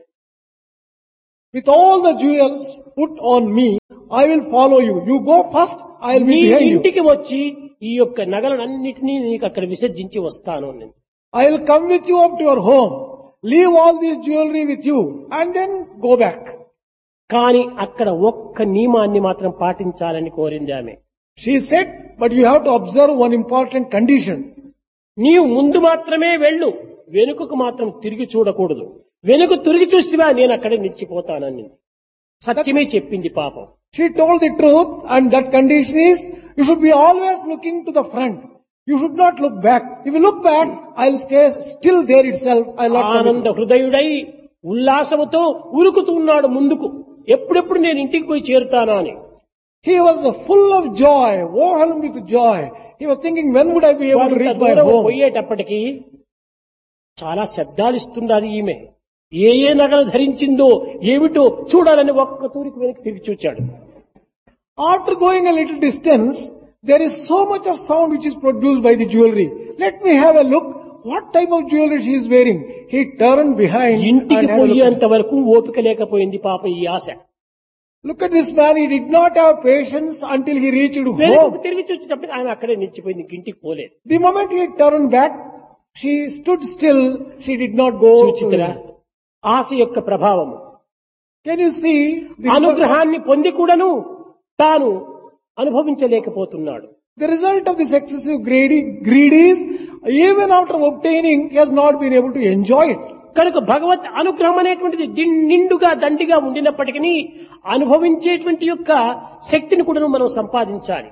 With all the jewels put on me, I will follow you. You go first, I will నీ be behind you. ఇంటికి వచ్చి ఈ యొక్క నగలన్నిటినీ నీకు అక్కడ విసర్జించి వస్తాను నేను. I will come with you up to your home. Leave all this jewelry with you and then go back. కానీ అక్కడ ఒక్క నియమాన్ని మాత్రం పాటించాలని కోరింది ఆమె. She said, but you have to observe one important condition. నీవు ముందు మాత్రమే వెళ్ళు, వెనుకకు మాత్రం తిరిగి చూడకూడదు. వెనుక తిరిగి చూసివా నేను అక్కడే నిలిచిపోతానని సత్యమే చెప్పింది పాపం. She told the truth, and that condition is, you should be always looking to the front. You should not look back. If you look back, I'll stay still there itself. I'll not come with ఆనంద you. హృదయుడై ఉల్లాసముతో ఉరుకుతూ ఉన్నాడు ముందుకు, ఎప్పుడెప్పుడు నేను ఇంటికి పోయి చేరుతానా అని. He was full of joy, overwhelmed with joy. He was thinking, when would I be able to కొంత reach my దూరం home? పోయేటప్పటికి చాలా శబ్దాలు ఇస్తున్నది ఈమె. ఏ ఏ నగలు ధరించిందో ఏమిటో చూడాలని ఒక్క తూరికి వెనక్కి తిరిగి చూచాడు. After going a little distance, there is so much of sound which is produced by the jewelry. Let me have a look. What type of jewelry she is wearing? He turned behind and ఇంటికి had a look. పోయేంత వరకు ఓపిక లేకపోయింది పాపం ఈ ఆశ. Look at this man. He did not have patience until he reached వెనక్కి home. తిరిగి చూసేటప్పటికి ఆమె అక్కడే నిలిచిపోయింది, ఇంటికి పోలేదు. The moment he turned back, she stood still. She did not go. to సూచితగా him. ఆశ యొక్క ప్రభావము. Can you see? The, అనుగ్రహాన్ని పొంది కూడాను తాను అనుభవించలేకపోతున్నాడు. the result of this excessive greed, greed is, even after obtaining, he has not been able to enjoy it. కనుక భగవత్ అనుగ్రహం అనేటువంటిది దిన్- నిండుగా దండిగా ఉండినప్పటికీ అనుభవించేటువంటి యొక్క శక్తిని కూడా మనం సంపాదించాలి.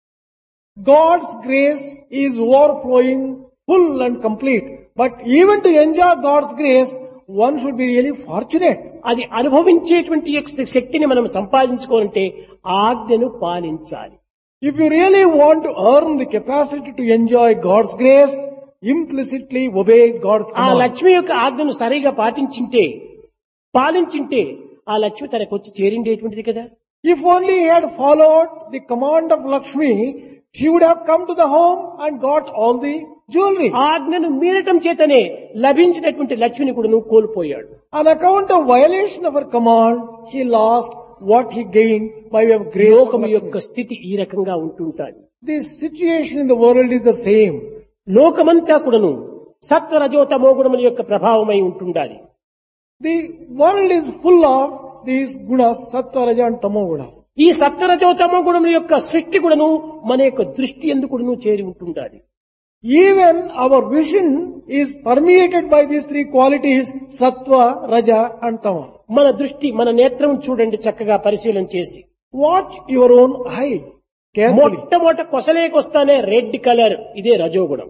God's grace is overflowing, full and complete. But even to enjoy God's grace, one should be really fortunate. అది అనుభవించేటువంటి యొక్క శక్తిని మనం సంపాదించుకోవాలంటే ఆజ్ఞను పాలించాలి. If you really want to earn the capacity to enjoy God's grace, implicitly obey God's ఆ command. లక్ష్మి యొక్క ఆజ్ఞను సరిగా పాటించింటే పాలించింటే ఆ లక్ష్మి తనకు వచ్చి చేరిండేటువంటిది కదా. If only he had followed the command of Lakshmi, she would have come to the home and got all the jewelry. ఆజ్ఞను మీరటం చేతనే లభించినటువంటి లక్ష్మిని కూడా నువ్వు కోల్పోయాడు. On account of violation of her command, he lost what he gained by way of grace. of లోకము యొక్క Lakshmi. స్థితి ఈ రకంగా ఉంటుంటాది. The situation in the world is the same. లోకమంతా కూడాను సత్వ రజోతమో గుణముల యొక్క ప్రభావమై ఉంటుండాలి. The world is full of these gunas, sattva, raja and tamo gunas. ఈ సత్వ రజోతమో గుణముల యొక్క సృష్టి కూడాను మన యొక్క దృష్టి ఎందుకును చేరి ఉంటుండాలి. Even our vision is permeated by these three qualities, sattva, raja and tama. మన దృష్టి మన నేత్రం చూడండి చక్కగా పరిశీలన చేసి. Watch your own eye carefully. మొట్టమొదట కొసలేకొస్తానే రెడ్ కలర్, ఇదే రజోగుణం.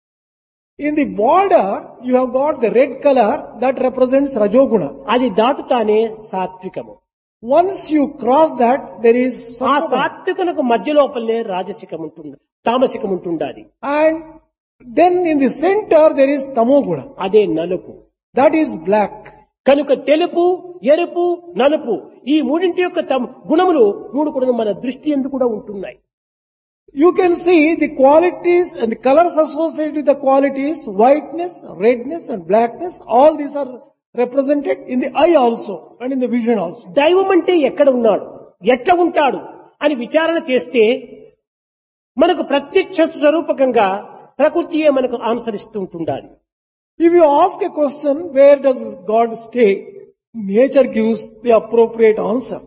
In the border, you have got the red color that represents rajoguna. అది దాటుతానే సాత్వికము. Once you cross that, there is ఆ sattva. సాత్వికనకు మధ్య లోపలనే రాజసికం ఉంటుంది, తామసికం ఉంటుండాలి. And then in the center, there is tamoguna. అదే నలుపు. That is black. కనుక తెలుపు, ఎరుపు, నలుపు ఈ మూడింటి యొక్క తమ- గుణములు మూడు కూడా మన దృష్టి ఎందుకు కూడా ఉంటున్నాయి. You can see the qualities and the colors associated with the qualities, whiteness, redness and blackness, all these are represented in the eye also and in the vision also. దైవం అంటే ఎక్కడ ఉన్నాడు, ఎట్లా ఉంటాడు అని విచారణ చేస్తే మనకు ప్రత్యక్ష స్వరూపకంగా ప్రకృతియే మనకు ఆన్సరిస్తూ ఉంటుండాలి. If you ask a question, where does God stay? Nature gives the appropriate answer.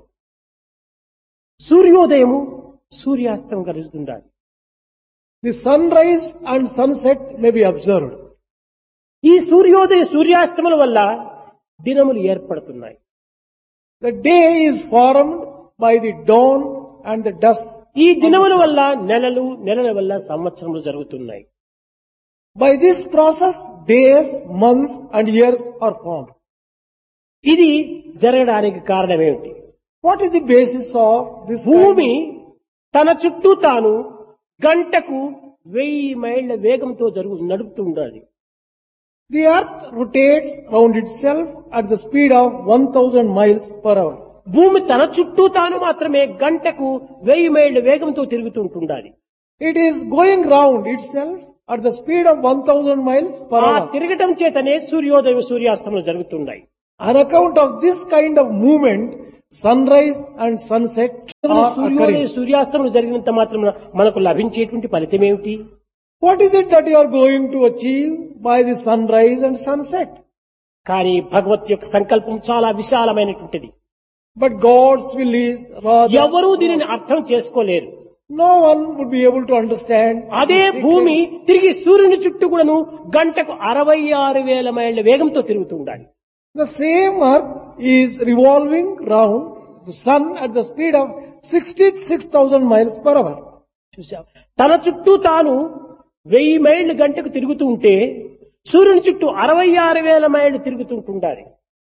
సూర్యోదయము సూర్యాస్తం కలుగుతుండాలి. The sunrise and sunset may be observed. ఈ సూర్యోదయ సూర్యాస్తముల వల్ల దినములు ఏర్పడుతున్నాయి. The day is formed by the dawn and the dusk. ఈ దినముల వల్ల నెలలు, నెలల వల్ల సంవత్సరములు జరుగుతున్నాయి. By this process, days, months and years are formed. ఇది జరగడానికి కారణమేమిటి? What is the basis of this భూమి kind? తన చుట్టూ తాను గంటకు వెయ్యి మైళ్ళ వేగంతో జరుగు నడుపుతూ ఉండాలి. The earth rotates round itself at the speed of one thousand miles per hour. భూమి తన చుట్టూ తాను మాత్రమే గంటకు వెయ్యి మైళ్ళ వేగంతో తిరుగుతుంటుండాలి. It is going round itself at the speed of one thousand miles per ఆ hour. తిరగటం చేతనే సూర్యోదయం సూర్యాస్తములు జరుగుతున్నాయి. On account of this kind of movement, sunrise and sunset are సూర్యోదయ occurring. సూర్యాస్తములు జరిగినంత మాత్రం మనకు లభించేటువంటి ఫలితం ఏమిటి? What is it that you are going to achieve by the sunrise and sunset? కానీ భగవత్ యొక్క సంకల్పం చాలా విశాలమైనటువంటిది. But God's will is rather, ఎవరూ దీనిని అర్థం చేసుకోలేరు. no one would be able to understand. అదే the secret. భూమి తిరిగి సూర్యుని చుట్టూ కూడాను గంటకు అరవై ఆరు వేల మైళ్ళ వేగంతో తిరుగుతూ ఉండాలి. The same earth is revolving round the sun at the speed of sixty-six thousand miles per hour. చూసావు, తన చుట్టూ తాను వెయ్యి మైళ్ళు గంటకు తిరుగుతూ ఉంటే సూర్యుని చుట్టూ అరవై ఆరు వేల మైళ్ళు తిరుగుతుంటుండాలి.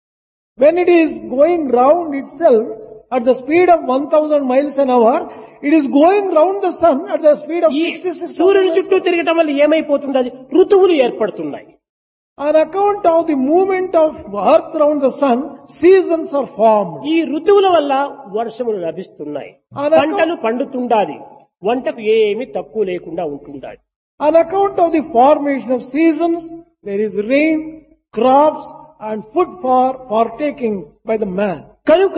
When it is going round itself at the speed of one thousand miles an hour, it is going round the sun at the speed of ఈ sixty-six సూర్యుని thousand. చుట్టూ తిరగటం వల్ల ఏమైపోతుండదు? ఋతువులు ఏర్పడుతున్నాయి. On account of the movement of earth around the sun, seasons are formed. ఈ ఋతువుల వల్ల వర్షములు లభిస్తున్నాయి, అనక- పంటలు పండుతుండాలి, వంటకు ఏమీ తక్కువ లేకుండా ఉంటుండాలి. On account of the formation of seasons, there is rain, crops and food for partaking by the man. కనుక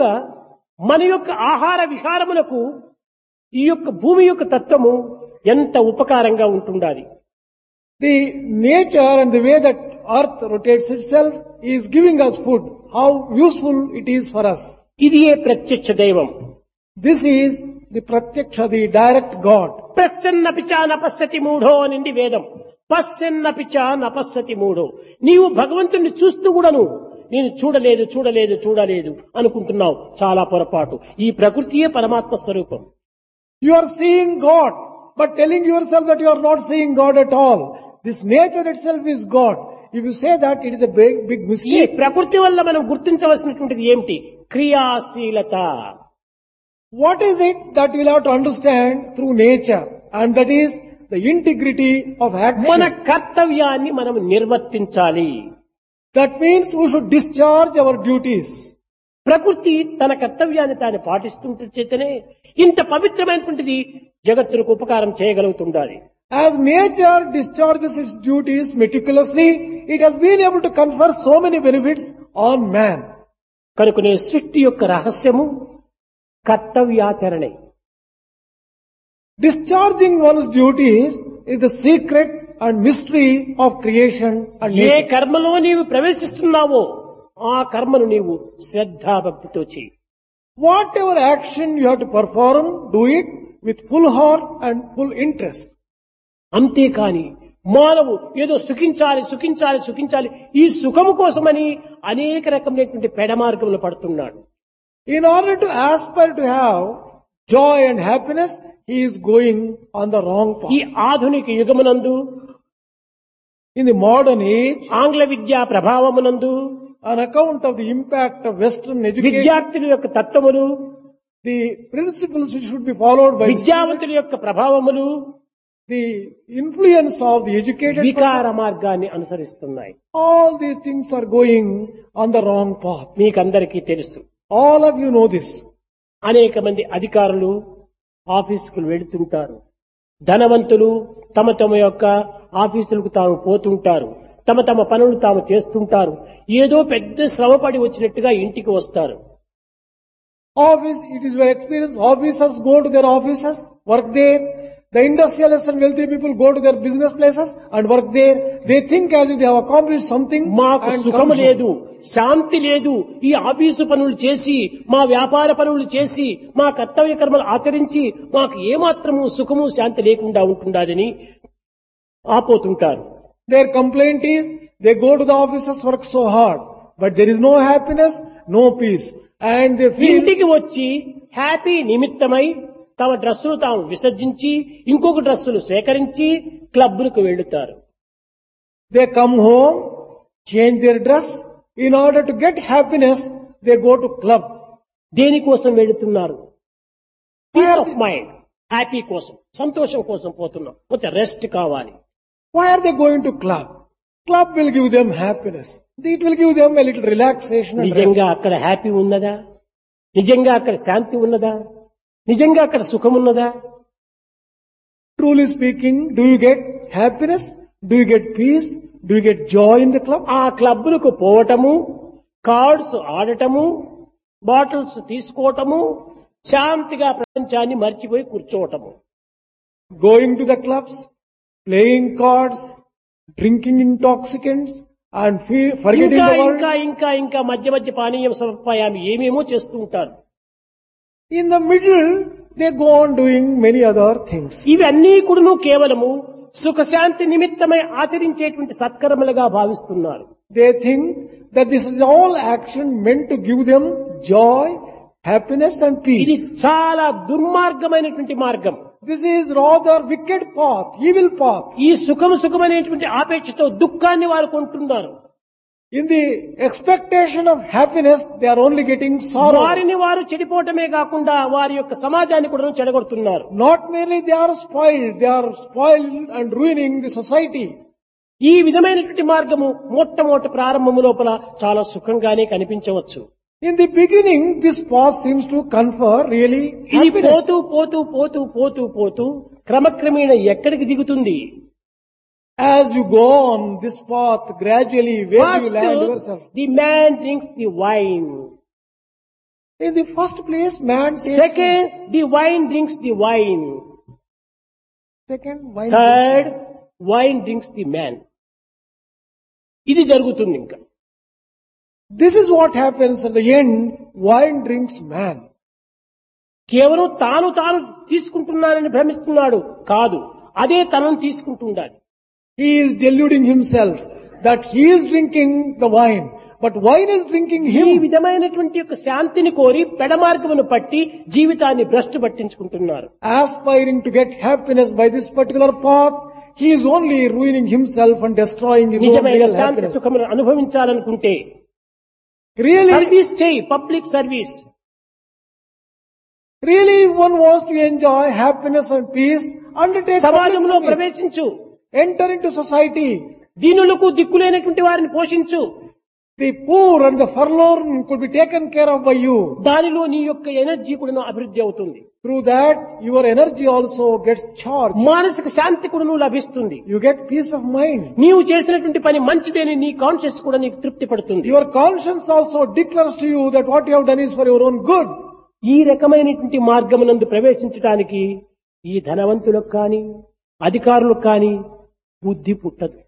మన యొక్క ఆహార విహారములకు ఈ యొక్క భూమి యొక్క తత్వము ఎంత ఉపకారంగా ఉంటుండాలి. The nature and the way that earth rotates itself is giving us food. How useful it is for us. ఇది ఏ ప్రత్యక్ష దైవం. This is the pratyaksha, the direct God. పశ్చన్నపిచా నపశ్యతి మూఢో అనింది వేదం. పశ్చన్నపిచా నపశ్యతి మూఢో. నీవు భగవంతుణ్ణి చూస్తూ కూడాను నేను చూడలేదు చూడలేదు చూడలేదు అనుకుంటున్నావు, చాలా పొరపాటు. ఈ ప్రకృతియే పరమాత్మ స్వరూపం. You are seeing God, but telling yourself that you are not seeing God at all. This nature itself is God. If you say that, it is a big, big ఈ mistake. ప్రకృతి వల్ల మనం గుర్తించవలసినటువంటిది ఏమిటి? క్రియాశీలత. What is it that you will have to understand through nature? And that is the integrity of మన action. కర్తవ్యాన్ని మనం నిర్వర్తించాలి. That means we should discharge our duties. ప్రకృతి తన కర్తవ్యాన్ని తాను పాటిస్తుంటే చేతనే ఇంత పవిత్రమైనటువంటిది జగత్తుకు ఉపకారం చేయగలుగుతుండాలి. As nature discharges its duties meticulously, it has been able to confer so many benefits on man. కనుకనే సృష్టి యొక్క రహస్యము కర్తవ్యాచరణే. Discharging one's duties is the secret and mystery of creation and A nature. కర్మలో నీవు ప్రవేశిస్తున్నావో ఆ కర్మను నీవు శ్రద్ధాభక్తితో చేయి. Whatever action you have to perform, do it with full heart and full interest. అంతేకాని మానవు ఏదో సుఖించాలి సుఖించాలి సుఖించాలి ఈ సుఖము కోసమని అనేక రకమైనటువంటి పెడమార్గములు పడుతున్నాడు. In order to aspire to have joy and happiness, he is going on the wrong ఈ path. ఆధునిక యుగమునందు In the modern age, ఆంగ్ల విద్యా ప్రభావమునందు on account of the impact of Western education, విద్యార్థుల యొక్క తత్వములు, the principles which should be followed by విద్యావంతుల యొక్క ప్రభావములు the influence of the educated person, వికార మార్గాన్ని అనుసరిస్తున్నాయి. all these things are going on the wrong path. మీకందరికీ తెలుసు. All of you know this. అనేక మంది అధికారులు ఆఫీసుకు వెళుతుంటారు. ధనవంతులు తమ తమ యొక్క ఆఫీసులకు తాము పోతుంటారు. తమ తమ పనులు తాము చేస్తుంటారు. ఏదో పెద్ద శ్రమపడి వచ్చినట్టుగా ఇంటికి వస్తారు. Office, it is your experience, officers go to their offices, work there. The industrialists and wealthy people go to their business places and work there. They think as if they have accomplished something మాకు and సుఖము come home. లేదు, శాంతి లేదు, ఈ ఆఫీసు పనులు చేసి మా వ్యాపార పనులు చేసి మా కర్తవ్య కర్మలు ఆచరించి మాకు ఏమాత్రము సుఖము శాంతి లేకుండా ఉంటుందని ఆపోతుంటారు. Their complaint is, they go to the offices, work so hard, but there is no happiness, no peace. And they feel, ఇంటికి వచ్చి హ్యాపీ నిమిత్తమై తమ డ్రస్సులు తాము విసర్జించి ఇంకొక డ్రస్సులు సేకరించి క్లబ్లకు వెళ్తారు. they come home, change their dress. In order to get happiness, they go to club. దేనికోసం వెళుతున్నారు? పీస్ ఆఫ్ మైండ్, హ్యాపీ కోసం, సంతోషం కోసం పోతున్నాం. కొంచెం రెస్ట్ కావాలి. Why are they going to club? Club will give them happiness. It will give them a little relaxation and rest. నిజంగా అక్కడ హ్యాపీ ఉన్నదా? నిజంగా అక్కడ శాంతి ఉన్నదా? నిజంగా అక్కడ సుఖం ఉన్నదా? Truly speaking, do you get happiness? Do you get peace? Do you get joy in the club? ఆ క్లబ్బులకు పోవటము, కార్డ్స్ ఆడటము, బాటిల్స్ తీసుకోవటము, శాంతిగా ప్రపంచాన్ని మర్చిపోయి కూర్చోవటము. Going to the clubs, playing cards, drinking intoxicants and feel, forgetting ఇంకా the world. ఇంకా ఇంకా ఇంకా మధ్య మధ్య పానీయం సమర్పయామి ఏమేమో చేస్తూ ఉంటారు. In the middle, they go on doing many other things. ఇవన్నీ కూడాను కేవలము సుఖశాంతి నిమిత్తమై ఆచరించేటువంటి సత్కర్మలుగా భావిస్తున్నారు. They think that this is all action meant to give them joy, happiness and ఇది peace. చాలా దుర్మార్గమైనటువంటి మార్గం. This is rather wicked path, evil path. ఈ సుఖం సుఖమైనటువంటి ఆపేక్షతో దుఃఖాన్ని వారు కొంటున్నారు. In the expectation of happiness, they are only getting sorrow. వారిని వారు చెడిపోవటమే కాకుండా వారి యొక్క సమాజాన్ని కూడా చెడగొడుతున్నారు. Not merely they are spoiled, they are spoiled and ruining the society. ఈ విధమైనటువంటి మార్గము మొట్టమొదటి ప్రారంభము లోపల చాలా సుఖంగానే కనిపించవచ్చు. In the beginning, this path seems to confer really ఇది happiness. పోతూ పోతూ పోతూ పోతూ పోతూ క్రమక్రమేణ ఎక్కడికి దిగుతుంది? As you go on this path, gradually, where do you First, land yourself? the man drinks the wine. In the first place, man takes Second, the wine drinks the wine. second wine. Third, wine drinks the man. ఇది జరుగుతుంది ఇంకా. This is what happens at the end. Wine drinks man. కేవలం తాను తాను తీసుకుంటున్నానని భ్రమిస్తున్నాడు కాదు, అదే తనను తీసుకుంటుండాలి. He is deluding himself that he is drinking the wine, but wine is drinking ఈ him. విధమైనటువంటి యొక్క శాంతిని కోరి పెడమార్గమును పట్టి జీవితాన్ని భ్రష్టు పట్టించుకుంటున్నారు. Aspiring to get happiness by this particular path, he is only ruining himself and destroying his own నిజమైన real శాంతి happiness. సుఖమును అనుభవించాలనుకుంటే Really, సర్వీస్ చేయి, public service. really one wants to enjoy happiness and peace, undertake public సమాజంలో service. ప్రవేశించు, Enter into society. దీనులకు దిక్కులేనటువంటి వారిని పోషించు. The poor and the forlorn could be taken care of by you. దానిలో నీ యొక్క ఎనర్జీ కూడా అభివృద్ధి అవుతుంది. Through that, your energy also gets charged. మానసిక శాంతి కూడా లభిస్తుంది. You get peace of mind. నీవు చేసినటువంటి పని మంచిదేని నీ కాన్షియస్ కూడా నీకు తృప్తి పడుతుంది. Your conscience also declares to you that what you have done is for your own good. ఈ రకమైనటువంటి మార్గమునందు ప్రవేశించడానికి ఈ ధనవంతులకు కానీ అధికారులకు కానీ బుద్ధి పుట్టదు.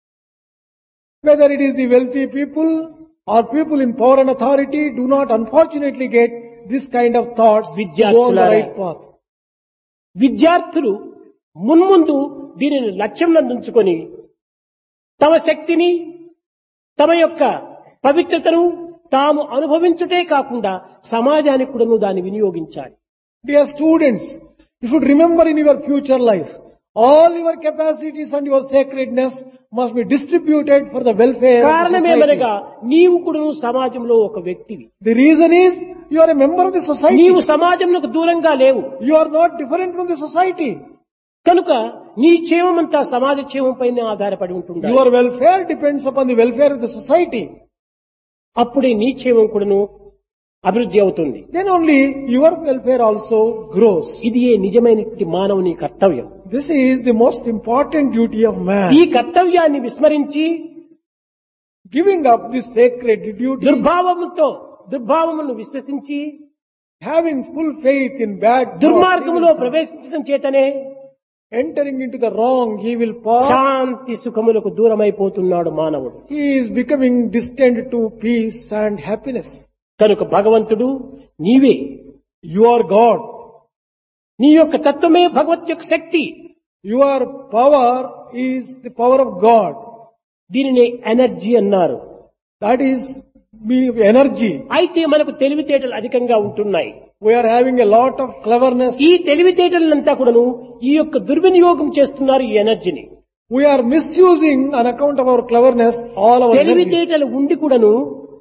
Whether it is the wealthy people or people in power and authority do not unfortunately get this kind of thoughts to go on the right path. విద్యార్థులు మున్ముందు దీనిని లక్ష్యంలో ఉంచుకొని తమ శక్తిని తమ యొక్క పవిత్రతను తాము అనుభవించుటే కాకుండా సమాజానికి కూడా దాన్ని వినియోగించాలి. Dear students, you should remember in your future life, all your capacities and your sacredness must be distributed for the welfare of the కారణమేమనగా society. నీవు కూడా సమాజంలో ఒక వ్యక్తివి. The reason is you are a member of the society. నీవు సమాజంకు దూరంగా లేవు. You are not different from the society. కనుక నీ క్షేమమంతా సమాజ క్షేమం పైన ఆధారపడి ఉంటుంది. Your welfare depends upon the welfare of the society. అప్పుడే నీ క్షేమం కూడాను అభివృద్ధి అవుతుంది. Then only your welfare also grows. ఇది ఏ నిజమైనటువంటి మానవుని కర్తవ్యం. This is the most important duty of man. ఈ కర్తవ్యాన్ని విస్మరించి Giving up this sacred duty, దుర్భావముతో దుర్భావమును విశ్వసించి having full faith in bad thoughts, దుర్మార్గములో evil thoughts, ప్రవేశించడం చేతనే entering into the wrong evil path, శాంతి సుఖములకు దూరమైపోతున్నాడు మానవుడు. he is becoming distant to peace and happiness. కనుక భగవంతుడు నీవే, You are God. నీ యొక్క తత్వమే భగవత్ యొక్క శక్తి. Your power is the power of God. దీనిని ఎనర్జీ అన్నారు. That is be- energy. అయితే మనకు తెలివితేటలు అధికంగా ఉంటున్నాయి. We are having a lot of cleverness. ఈ తెలివితేటలంతా కూడాను ఈ యొక్క దుర్వినియోగం చేస్తున్నారు ఈ ఎనర్జీని. We are misusing on account of our cleverness all our energies. తెలివితేటలు ఉండి కూడాను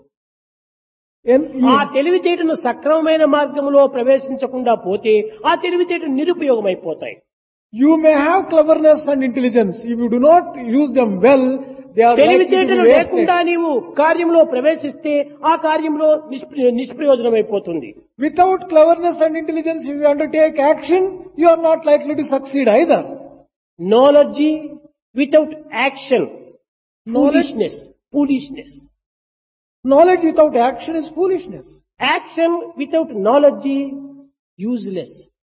And ఆ you- తెలివితేటను సక్రమమైన మార్గంలో ప్రవేశించకుండా పోతే ఆ తెలివితేటలు నిరుపయోగమైపోతాయి. You may have cleverness and intelligence. If you do not use them well, they are likely to తెలివితేటలు be wasted. లేకుండా నీవు కార్యంలో ప్రవేశిస్తే ఆ కార్యంలో నిష్ప్ర- నిష్ప్రయోజనమైపోతుంది. Without cleverness and intelligence, if you undertake action, you are not likely to succeed either. Knowledge without action Knowledge- foolishness foolishness Knowledge without action is foolishness. Action without knowledge useless.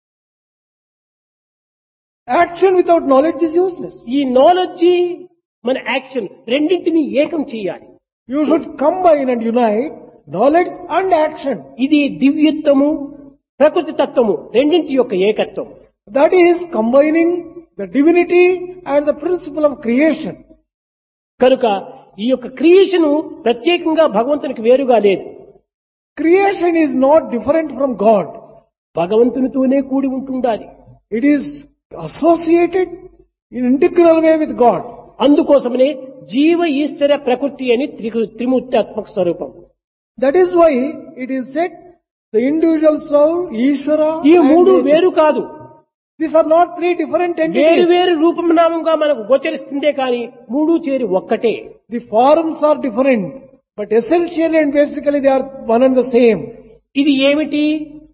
Action without knowledge is useless. ఈ నాలెడ్జ్ మన యాక్షన్ రెండింటిని ఏకం చేయాలి. You should combine and unite knowledge and action. ఇది దివ్యత్వము ప్రకృతి తత్వము రెండింటి యొక్క ఏకత్వం. That is combining the divinity and the principle of creation. కనుక ఈ యొక్క క్రియేషన్ ప్రత్యేకంగా భగవంతునికి వేరుగా లేదు. Creation is not different from God. భగవంతునితోనే కూడి ఉంటుండాలి. It is associated in integral way with God. అందుకోసమనే జీవ ఈశ్వర ప్రకృతి అని త్రి- త్రిమూర్తాత్మక స్వరూపం. That is why it is said the individual soul, Ishvara, ఈ and మూడు nature. వేరు కాదు, These are not three different వేరు entities. వేరు రూపం నామంగా మనకు గోచరిస్తుందే కానీ మూడు చేరి ఒక్కటే. The forms are different, but essentially and basically they are one and the same. ఇది ఏమిటి?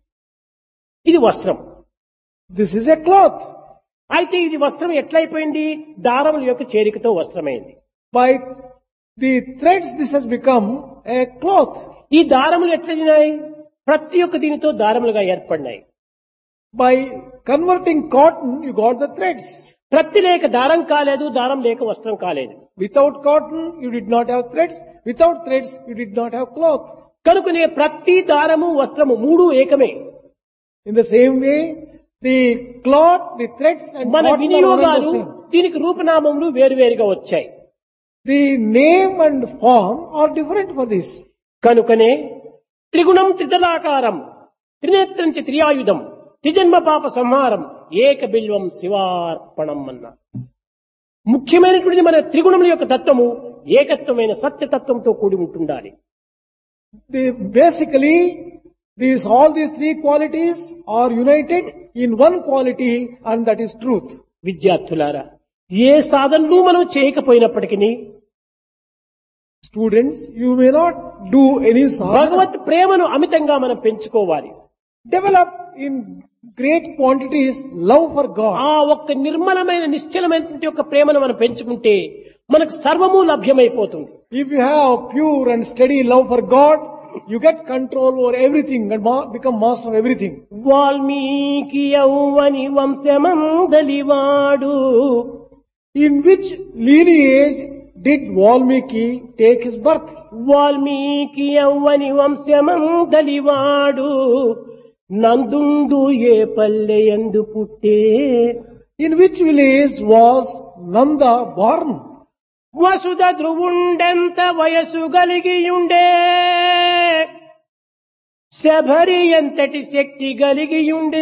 ఇది వస్త్రం. This is a cloth. అయితే ఇది వస్త్రం ఎట్లయిపోయింది? దారముల యొక్క చేరికతో వస్త్రమైంది. By the threads this has become a cloth. ఈ దారములు ఎట్లయినాయి? ప్రతి ఒక్క దీనితో దారములుగా ఏర్పడినాయి. By converting cotton you got the threads. ప్రతి లేక దారం కాలేదు, దారం లేక వస్త్రం కాలేదు. Without cotton you did not have threads. Without threads you did not have cloth. కనుకనే ప్రతి దారము వస్త్రము మూడు ఏకమే. In the same way, the cloth, the threads and మన cotton are one and వినియోగాలు the same. దీనికి రూపనామములు వేరువేరుగా వచ్చాయి. The name and form are different for this. కనుకనే త్రిగుణం త్రితలాకారం త్రినేత్రం చ త్రియాయుధం త్రిజన్మ పాప సంహారం ఏక బిల్వం శివార్పణం అన్న ముఖ్యమైనటువంటిది మన త్రిగుణముల యొక్క తత్వము ఏకత్వమైన సత్యతత్వంతో కూడి ఉంటుండాలి. The, basically, these, all these three qualities are united in one quality and that is truth. విద్యార్థులారా, ఏ సాధనలు మనం చేయకపోయినప్పటికీ Students, you may not do any sadhana. భగవత్ ప్రేమను అమితంగా మనం పెంచుకోవాలి. Develop in great quantities love for God. ఆ ఒక్క నిర్మలమైన నిశ్చలమైనటువంటి యొక్క ప్రేమను మనం పెంచుకుంటే మనకు సర్వము లభ్యమైపోతుంది. If you have pure and steady love for God, you get control over everything and ma- become master of everything. Valmiki యౌవని వంశమందలివాడు In which lineage did Valmiki take his birth? Valmiki యౌవని వంశమందలివాడు నందుండు ఏ పల్లె యందు పుట్టే In which village was Nanda born? వసుధ ధ్రువుండెంత వయసు కలిగియుండే శబరి ఎంతటి శక్తి కలిగియుండే.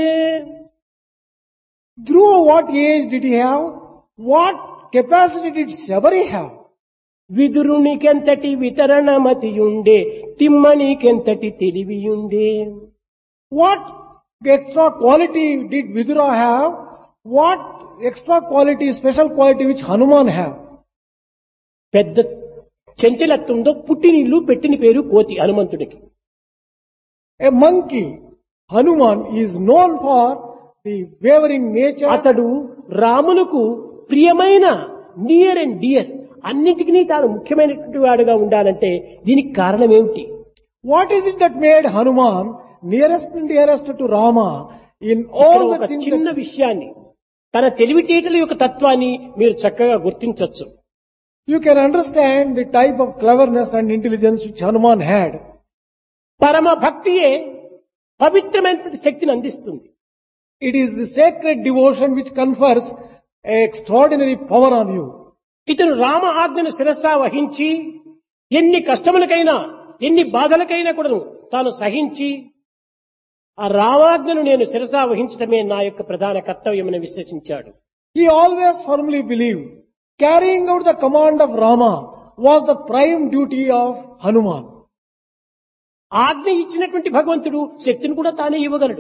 Dhruva, what age did he have? What capacity did Sabari have? విదురునికెంతటి వితరణమతియుండే తిమ్మనికెంతటి తెలివియుండే. What extra quality did Vidura have? What extra quality, special quality which Hanuman have? పెద్ద చెంచలత్వంతో పుట్టినిల్లు పెట్టిన పేరు కోతి హనుమంతుడికి. A monkey, Hanuman, is known for the wavering nature. అతడు రామునకు ప్రియమైన నియర్ అండ్ డియర్ అన్నిటికీ తాను ముఖ్యమైనటువంటి వాడుగా ఉండాలంటే దీనికి కారణం ఏమిటి? What is it that made Hanuman nearest and dearest to Rama in ఇక్కడ all ఒక the things చిన్న that విషయాన్ని తన తెలివితేటల యొక్క తత్వాన్ని మీరు చక్కగా గుర్తించవచ్చు. you can understand the type of cleverness and intelligence which Hanuman had. పరమ భక్తియే పవిత్రమైనటువంటి శక్తిని అందిస్తుంది. It is the sacred devotion which confers extraordinary power on you. ఇతను రామ ఆజ్ఞను శిరస్సా వహించి ఎన్ని కష్టములకైనా ఎన్ని బాధలకైనా కూడా తాను సహించి ఆ రామాజ్ఞను నేను శిరసా వహించడమే నా యొక్క ప్రధాన కర్తవ్యమని విశ్వసించాడు. He always firmly believed carrying out the command of Rama was the prime duty of Hanuman. ఆజ్ఞ ఇచ్చినటువంటి భగవంతుడు శక్తిని కూడా తానే ఇవ్వగలడు.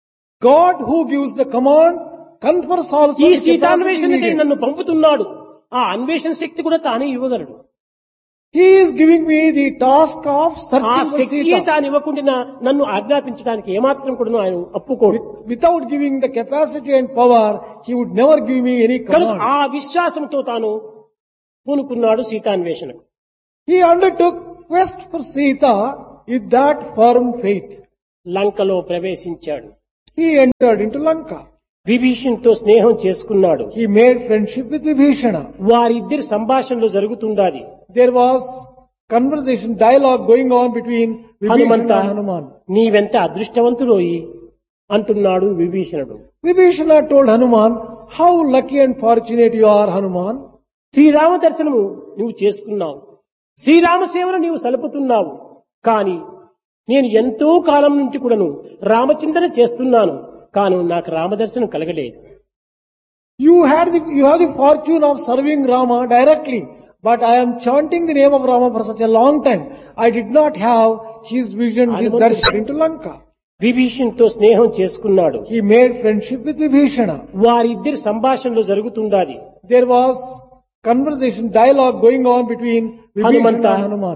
God who gives the command confers also ఈ the capacity సీతాన్వేషణకై needed. నన్ను పంపుతున్నాడు ఆ అన్వేషణ శక్తి కూడా తానే ఇవ్వగలడు. He is giving me the task of ఆ searching for శక్తియే Sita. తాను ఇవ్వకుండా నన్ను ఆజ్ఞాపించడానికి ఏమాత్రం కూడా ఆయన ఒప్పుకోడు. Without giving the capacity and power, he would never give me any కనుక command. ఆ విశ్వాసంతో తాను పూనుకున్నాడు సీతాన్వేషణకు. He undertook quest for Sita with that firm faith. లంకలో ప్రవేశించాడు. He entered into Lanka. విభీషణ్తో స్నేహం చేసుకున్నాడు. He made friendship with Vibhishana. వారిద్దరి సంభాషణలు జరుగుతుండాలి. There was conversation, dialogue going on between Hanumantha Vibhishana and Hanuman. నీవెంత అదృష్టవంతుడోయి అంటున్నాడు విభీషణుడు. Vibhishana told Hanuman, how lucky and fortunate you are, Hanuman. Srirama దర్శనము నువ్వు చేసుకున్నావు, శ్రీరామ సేవను నీవు సలుపుతున్నావు. కానీ నేను ఎంతో కాలం నుంచి కూడాను రామచింతన చేస్తున్నాను, కానీ నాకు రామదర్శనం కలగలేదు. You had the, you have the fortune of serving Rama directly, but I am chanting the name of Rama for such a long time. I did not have his vision, his darshan into Lanka. విభీషణ్తో స్నేహం చేసుకున్నాడు. He made friendship with Vibhishana. వారిద్దరి సంభాషణలు జరుగుతుండాలి. There was conversation, dialogue going on between Vibhishana Hanumantha and Hanuman.